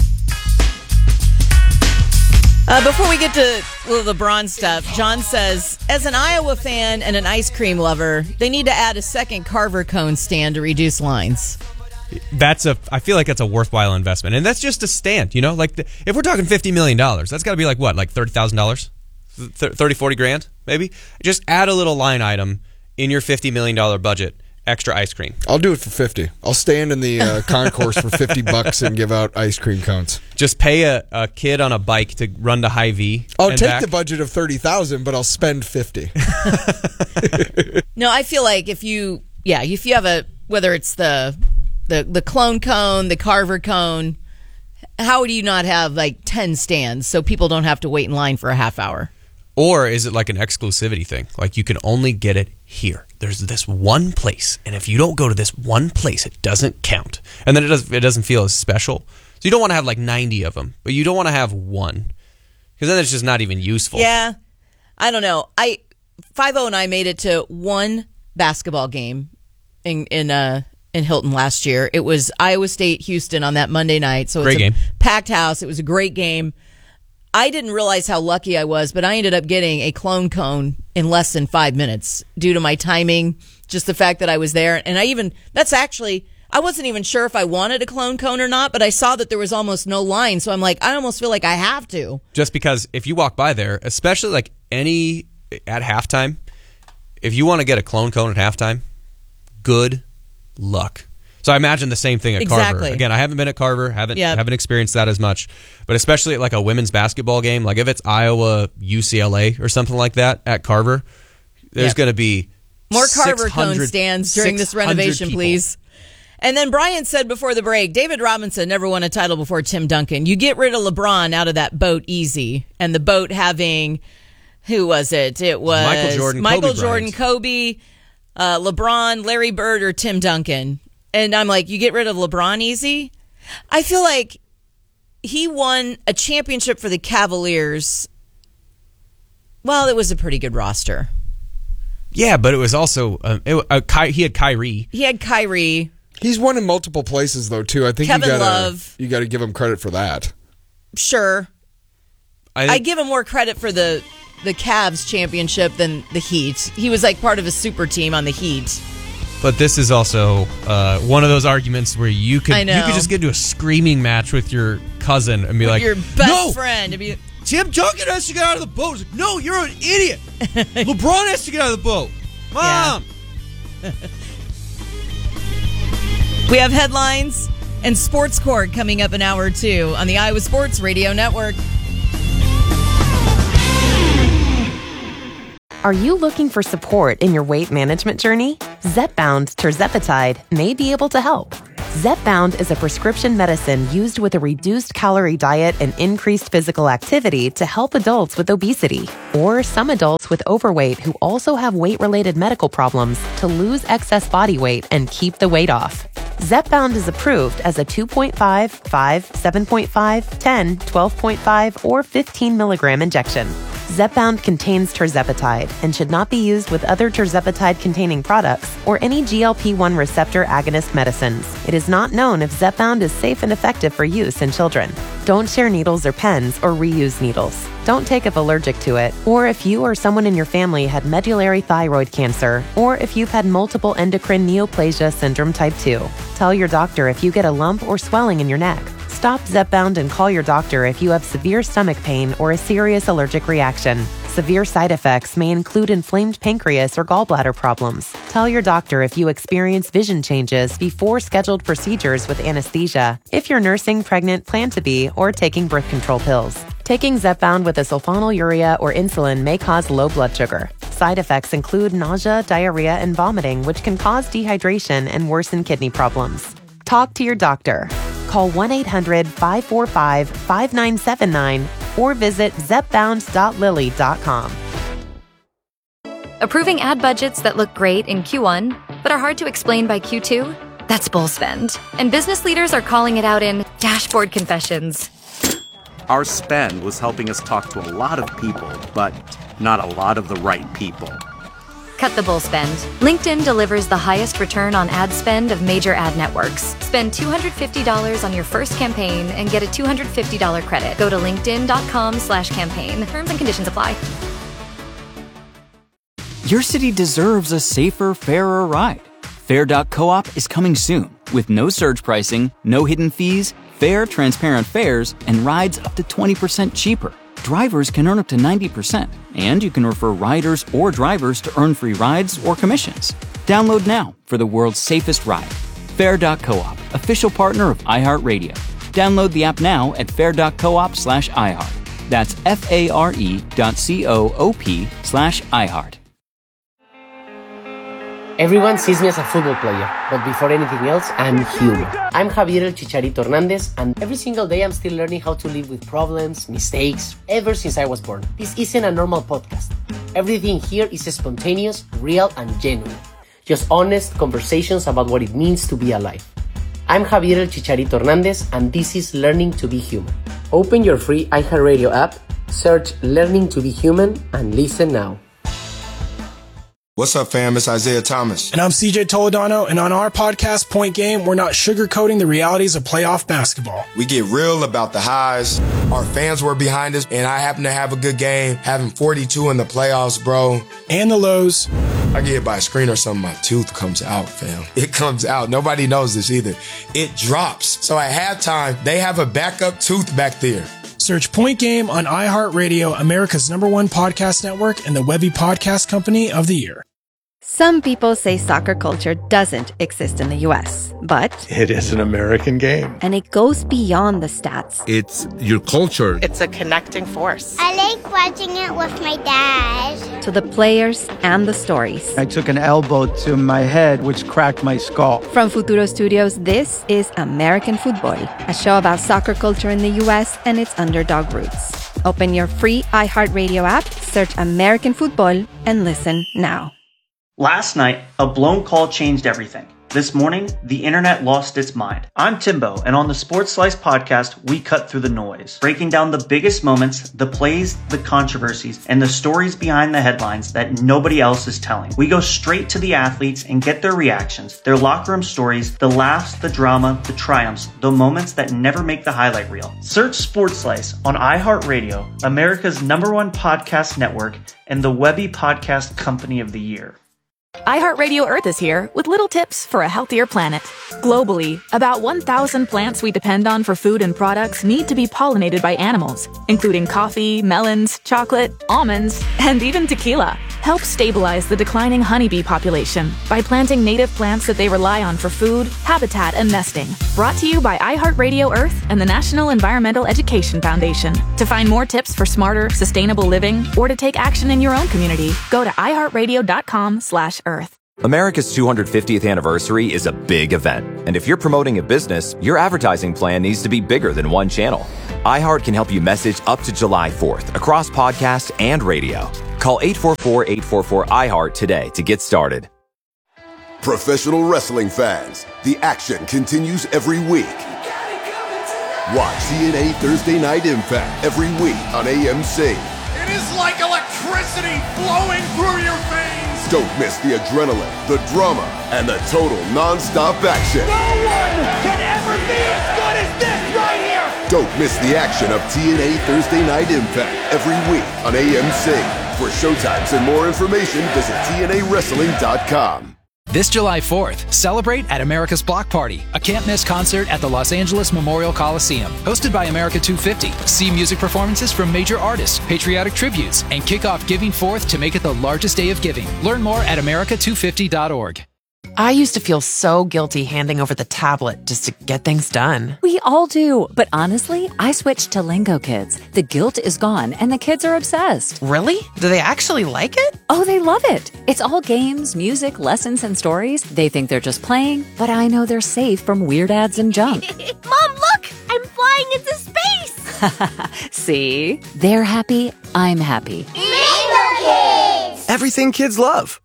Speaker 1: Uh, before we get to well, the LeBron stuff, John says, as an Iowa fan and an ice cream lover, they need to add a second Carver cone stand to reduce lines.
Speaker 2: That's a. I feel like that's a worthwhile investment, and that's just a stand. You know, like the, if we're talking fifty million dollars, that's got to be like what, like thirty thousand dollars, thirty, forty grand, maybe. Just add a little line item in your fifty million dollar budget. Extra ice cream.
Speaker 3: I'll do it for fifty. I'll stand in the uh, concourse for fifty bucks and give out ice cream cones.
Speaker 2: Just pay a, a kid on a bike to run to Hy-Vee.
Speaker 3: I'll take
Speaker 2: back.
Speaker 3: the budget of thirty thousand, but I'll spend fifty.
Speaker 1: No, I feel like if you, yeah, if you have a, whether it's the the the clone cone, the Carver cone, how do you not have like ten stands so people don't have to wait in line for a half hour?
Speaker 2: Or is it like an exclusivity thing? Like you can only get it here. There's this one place, and if you don't go to this one place, it doesn't count. And then it does it doesn't feel as special. So you don't want to have like ninety of them, but you don't want to have one. Because then it's just not even useful.
Speaker 1: Yeah. I don't know. I five-oh and I made it to one basketball game in in uh in Hilton last year. It was Iowa State Houston on that Monday night. So it's
Speaker 2: great
Speaker 1: a
Speaker 2: game.
Speaker 1: Packed house. It was a great game. I didn't realize how lucky I was, but I ended up getting a clone cone in less than five minutes due to my timing, just the fact that I was there. And I even, that's actually, I wasn't even sure if I wanted a clone cone or not, but I saw that there was almost no line. So I'm like, I almost feel like I have to.
Speaker 2: Just because if you walk by there, especially like any, at halftime, if you want to get a clone cone at halftime, good luck. So I imagine the same thing at
Speaker 1: exactly.
Speaker 2: Carver. Again, I haven't been at Carver, haven't
Speaker 1: yep.
Speaker 2: haven't experienced that as much, but especially at like a women's basketball game, like if it's Iowa U C L A or something like that at Carver, there's yep. going to be
Speaker 1: more Carver cone stands during this renovation,
Speaker 2: people. Please.
Speaker 1: And then Brian said before the break, David Robinson never won a title before Tim Duncan. You get rid of LeBron out of that boat easy, and the boat having who was it? It was
Speaker 2: Michael Jordan,
Speaker 1: Michael
Speaker 2: Kobe
Speaker 1: Jordan, Kobe, uh, LeBron, Larry Bird, or Tim Duncan. And I'm like, you get rid of LeBron easy? I feel like he won a championship for the Cavaliers. Well, it was a pretty good roster.
Speaker 2: Yeah, but it was also, uh, it, uh, Ky- he had Kyrie.
Speaker 1: He had Kyrie.
Speaker 3: He's won in multiple places, though, too. I think
Speaker 1: Kevin
Speaker 3: you gotta,
Speaker 1: Love.
Speaker 3: You got to give him credit for that.
Speaker 1: Sure.
Speaker 2: I,
Speaker 1: I give him more credit for the, the Cavs championship than the Heat. He was like part of a super team on the Heat.
Speaker 2: But this is also uh, one of those arguments where you could you could just get into a screaming match with your cousin and be
Speaker 1: with
Speaker 2: like,
Speaker 1: your best
Speaker 2: no,
Speaker 1: friend. Be,
Speaker 2: Tim Duncan has to get out of the boat. Like, no, you're an idiot. LeBron has to get out of the boat. Mom.
Speaker 1: Yeah. We have headlines. And Sports Court coming up an hour or two on the Iowa Sports Radio Network.
Speaker 7: Are you looking for support in your weight management journey? Zepbound tirzepatide may be able to help. Zepbound is a prescription medicine used with a reduced calorie diet and increased physical activity to help adults with obesity, or some adults with overweight who also have weight-related medical problems to lose excess body weight and keep the weight off. Zepbound is approved as a two point five, five, seven point five, ten, twelve point five, or fifteen milligram injection. Zepbound contains tirzepatide and should not be used with other tirzepatide-containing products or any G L P one receptor agonist medicines. It is not known if Zepbound is safe and effective for use in children. Don't share needles or pens or reuse needles. Don't take if allergic to it, or if you or someone in your family had medullary thyroid cancer, or if you've had multiple endocrine neoplasia syndrome type two. Tell your doctor if you get a lump or swelling in your neck. Stop Zepbound and call your doctor if you have severe stomach pain or a serious allergic reaction. Severe side effects may include inflamed pancreas or gallbladder problems. Tell your doctor if you experience vision changes before scheduled procedures with anesthesia, if you're nursing, pregnant, plan to be, or taking birth control pills. Taking Zepbound with a sulfonylurea or insulin may cause low blood sugar. Side effects include nausea, diarrhea, and vomiting, which can cause dehydration and worsen kidney problems. Talk to your doctor. Call one eight hundred, five four five, five nine seven nine or visit zepbound dot lilly dot com.
Speaker 20: Approving ad budgets that look great in Q one, but are hard to explain by Q two? That's bull spend. And business leaders are calling it out in dashboard confessions.
Speaker 21: Our spend was helping us talk to a lot of people, but not a lot of the right people.
Speaker 20: Cut the bull spend. LinkedIn delivers the highest return on ad spend of major ad networks. Spend two hundred fifty dollars on your first campaign and get a two hundred fifty dollars credit. Go to linkedin.com slash campaign. Terms and conditions apply.
Speaker 8: Your city deserves a safer, fairer ride. Fair dot coop is coming soon with no surge pricing, no hidden fees, fair, transparent fares, and rides up to twenty percent cheaper. Drivers can earn up to ninety percent, and you can refer riders or drivers to earn free rides or commissions. Download now for the world's safest ride. Fair dot coop, official partner of iHeartRadio. Download the app now at fair dot coop slash iHeart. That's F-A-R-E dot C-O-O-P slash iHeart.
Speaker 22: Everyone sees me as a football player, but before anything else, I'm human. I'm Javier El Chicharito Hernandez, and every single day I'm still learning how to live with problems, mistakes, ever since I was born. This isn't a normal podcast. Everything here is spontaneous, real, and genuine. Just honest conversations about what it means to be alive. I'm Javier El Chicharito Hernandez, and this is Learning to Be Human. Open your free iHeartRadio app, search Learning to Be Human, and listen now.
Speaker 23: What's up, fam? It's Isaiah Thomas.
Speaker 24: And I'm C J Toledano, and on our podcast, Point Game, we're not sugarcoating the realities of playoff basketball.
Speaker 23: We get real about the highs. Our fans were behind us, and I happen to have a good game, having forty-two in the playoffs, bro.
Speaker 24: And the lows.
Speaker 23: I get hit by a screen or something, my tooth comes out, fam. It comes out. Nobody knows this either. It drops. So at halftime, they have a backup tooth back there.
Speaker 24: Search Point Game on iHeartRadio, America's number one podcast network, and the Webby Podcast Company of the Year.
Speaker 4: Some people say soccer culture doesn't exist in the U S, but
Speaker 6: It is an American game.
Speaker 4: and it goes beyond the stats.
Speaker 30: It's your culture.
Speaker 9: It's a connecting force.
Speaker 25: I like watching it with my dad.
Speaker 4: To the players and the stories.
Speaker 26: I took an elbow to my head, which cracked my skull.
Speaker 4: From Futuro Studios, this is American Football, a show about soccer culture in the U S and its underdog roots. Open your free iHeartRadio app, search American Football, and listen now.
Speaker 27: Last night, a blown call changed everything. This morning, the internet lost its mind. I'm Timbo, and on the Sports Slice podcast, we cut through the noise, breaking down the biggest moments, the plays, the controversies, and the stories behind the headlines that nobody else is telling. We go straight to the athletes and get their reactions, their locker room stories, the laughs, the drama, the triumphs, the moments that never make the highlight reel. Search Sports Slice on iHeartRadio, America's number one podcast network, and the Webby Podcast Company of the Year.
Speaker 10: iHeartRadio Earth is here with little tips for a healthier planet. Globally, about one thousand plants we depend on for food and products need to be pollinated by animals, including coffee, melons, chocolate, almonds, and even tequila. Help stabilize the declining honeybee population by planting native plants that they rely on for food, habitat, and nesting. Brought to you by iHeartRadio Earth and the National Environmental Education Foundation. To find more tips for smarter, sustainable living or to take action in your own community, go to i heart radio dot com slash earth.
Speaker 5: America's two hundred fiftieth anniversary is a big event. And if you're promoting a business, your advertising plan needs to be bigger than one channel. iHeart can help you message up to July fourth across podcast and radio. Call eight four four, eight four four, I heart today to get started.
Speaker 9: Professional wrestling fans, the action continues every week. Watch T N A Thursday Night Impact every week on A M C.
Speaker 11: It is like electricity flowing through your veins.
Speaker 9: Don't miss the adrenaline, the drama, and the total non-stop action.
Speaker 11: No one can ever be as good as this right here.
Speaker 9: Don't miss the action of T N A Thursday Night Impact every week on A M C. For showtimes and more information, visit T N A wrestling dot com.
Speaker 12: This July fourth, celebrate at America's Block Party, a can't-miss concert at the Los Angeles Memorial Coliseum. Hosted by America two fifty, see music performances from major artists, patriotic tributes, and kick off Giving Forth to make it the largest day of giving. Learn more at america two fifty dot org.
Speaker 7: I used to feel so guilty handing over the tablet just to get things done.
Speaker 13: We all do, but honestly, I switched to Lingo Kids. The guilt is gone, and the kids are obsessed.
Speaker 7: Really? Do they actually like it?
Speaker 13: Oh, they love it. It's all games, music, lessons, and stories. They think they're just playing, but I know they're safe from weird ads and junk.
Speaker 25: Mom, look! I'm flying into space!
Speaker 13: See? They're happy, I'm happy.
Speaker 25: Lingo Kids!
Speaker 14: Everything kids love.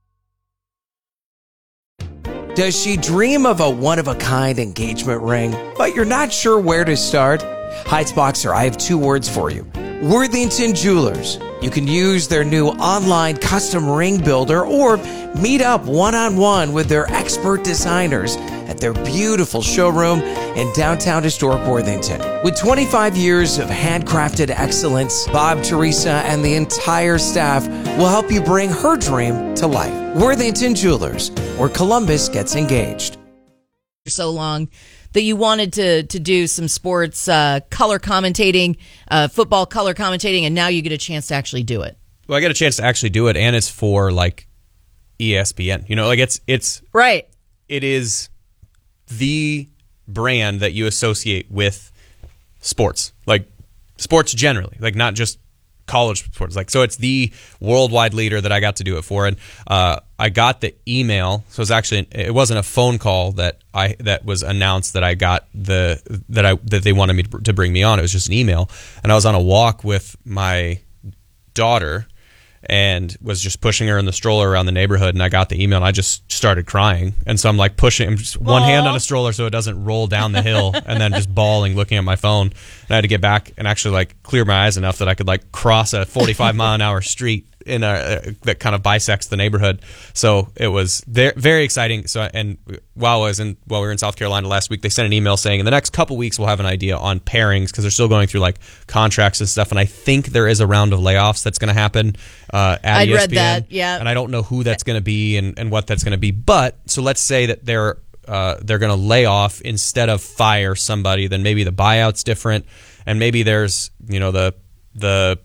Speaker 14: Does she dream of a one-of-a-kind engagement ring, but you're not sure where to start? Heights-Boxer, I have two words for you. Worthington Jewelers. You can use their new online custom ring builder or meet up one-on-one with their expert designers at their beautiful showroom in downtown historic Worthington. With twenty-five years of handcrafted excellence, Bob, Teresa, and the entire staff will help you bring her dream to life. Worthington Jewelers, where Columbus gets engaged.
Speaker 1: So long that you wanted to to do some sports uh, color commentating, uh, football color commentating, and now you get a chance to actually do it.
Speaker 2: Well, I get a chance to actually do it, and it's for like E S P N. You know, like it's it's
Speaker 1: right.
Speaker 2: It is the brand that you associate with sports, like sports generally, like not just college sports. Like, so it's the worldwide leader that I got to do it for. And uh, I got the email. So it's actually, it wasn't a phone call that I, that was announced that I got the, that I, that they wanted me to, to bring me on. It was just an email. And I was on a walk with my daughter and was just pushing her in the stroller around the neighborhood, and I got the email and I just started crying. And so I'm like pushing I'm just one Aww. hand on a stroller so it doesn't roll down the hill, and then just bawling looking at my phone. And I had to get back and actually like clear my eyes enough that I could like cross a forty-five mile an hour street in a uh, that kind of bisects the neighborhood. So it was very, very exciting. So and while I was in while we were in South Carolina last week, they sent an email saying in the next couple weeks we'll have an idea on pairings, because they're still going through like contracts and stuff. And I think there is a round of layoffs that's going to happen uh, at
Speaker 1: I'd
Speaker 2: E S P N.
Speaker 1: read that, yeah.
Speaker 2: And I don't know who that's going to be and, and what that's going to be. But so let's say that they're uh, they're going to lay off instead of fire somebody. Then maybe the buyout's different, and maybe there's you know the the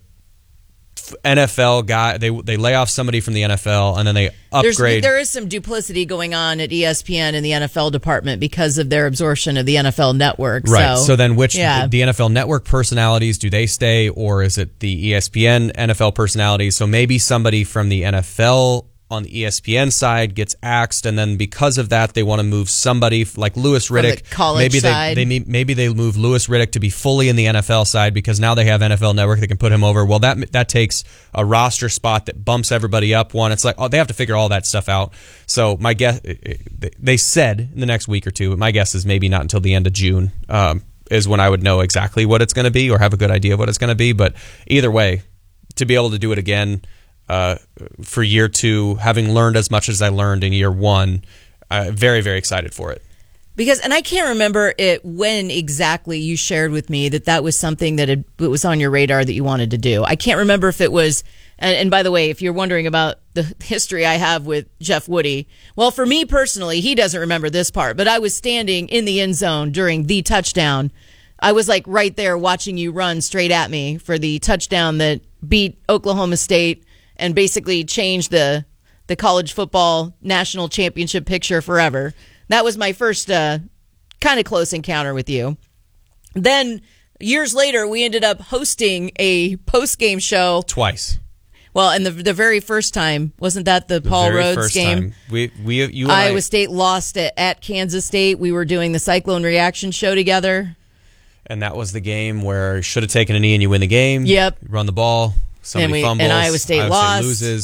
Speaker 2: N F L guy, they they lay off somebody from the N F L and then they upgrade.
Speaker 1: There's, there is some duplicity going on at E S P N and the N F L department because of their absorption of the N F L network.
Speaker 2: Right.
Speaker 1: So,
Speaker 2: so then which,
Speaker 1: yeah.
Speaker 2: the N F L network personalities, do they stay, or is it the E S P N N F L personalities? So maybe somebody from the N F L on the E S P N side gets axed, and then because of that, they want to move somebody like Louis Riddick.
Speaker 1: From the college
Speaker 2: maybe
Speaker 1: side.
Speaker 2: they, they maybe they move Louis Riddick to be fully in the N F L side because now they have N F L Network. They can put him over. Well, that that takes a roster spot that bumps everybody up one. It's like, oh, they have to figure all that stuff out. So my guess, they said in the next week or two. My guess is maybe not until the end of June um, is when I would know exactly what it's going to be or have a good idea of what it's going to be. But either way, to be able to do it again. Uh, for year two, having learned as much as I learned in year one, uh, very, very excited for it.
Speaker 1: Because, and I can't remember it when exactly you shared with me that that was something that had, it was on your radar that you wanted to do. I can't remember if it was, and, and by the way, if you're wondering about the history I have with Jeff Woody, well, for me personally, he doesn't remember this part, but I was standing in the end zone during the touchdown. I was like right there watching you run straight at me for the touchdown that beat Oklahoma State and basically changed the the college football national championship picture forever. That was my first uh, kind of close encounter with you. Then years later, we ended up hosting a post-game show.
Speaker 2: Twice.
Speaker 1: Well, and the the very first time, wasn't that the, the Paul
Speaker 2: very
Speaker 1: Rhodes
Speaker 2: first
Speaker 1: game?
Speaker 2: Time. We, we, you and
Speaker 1: Iowa
Speaker 2: I,
Speaker 1: State lost at, at Kansas State. We were doing the Cyclone Reaction show together.
Speaker 2: And that was the game where you should have taken a knee and you win the game.
Speaker 1: Yep.
Speaker 2: You run the ball. Somebody
Speaker 1: and we,
Speaker 2: fumbles.
Speaker 1: And Iowa State
Speaker 2: Iowa
Speaker 1: lost.
Speaker 2: State loses.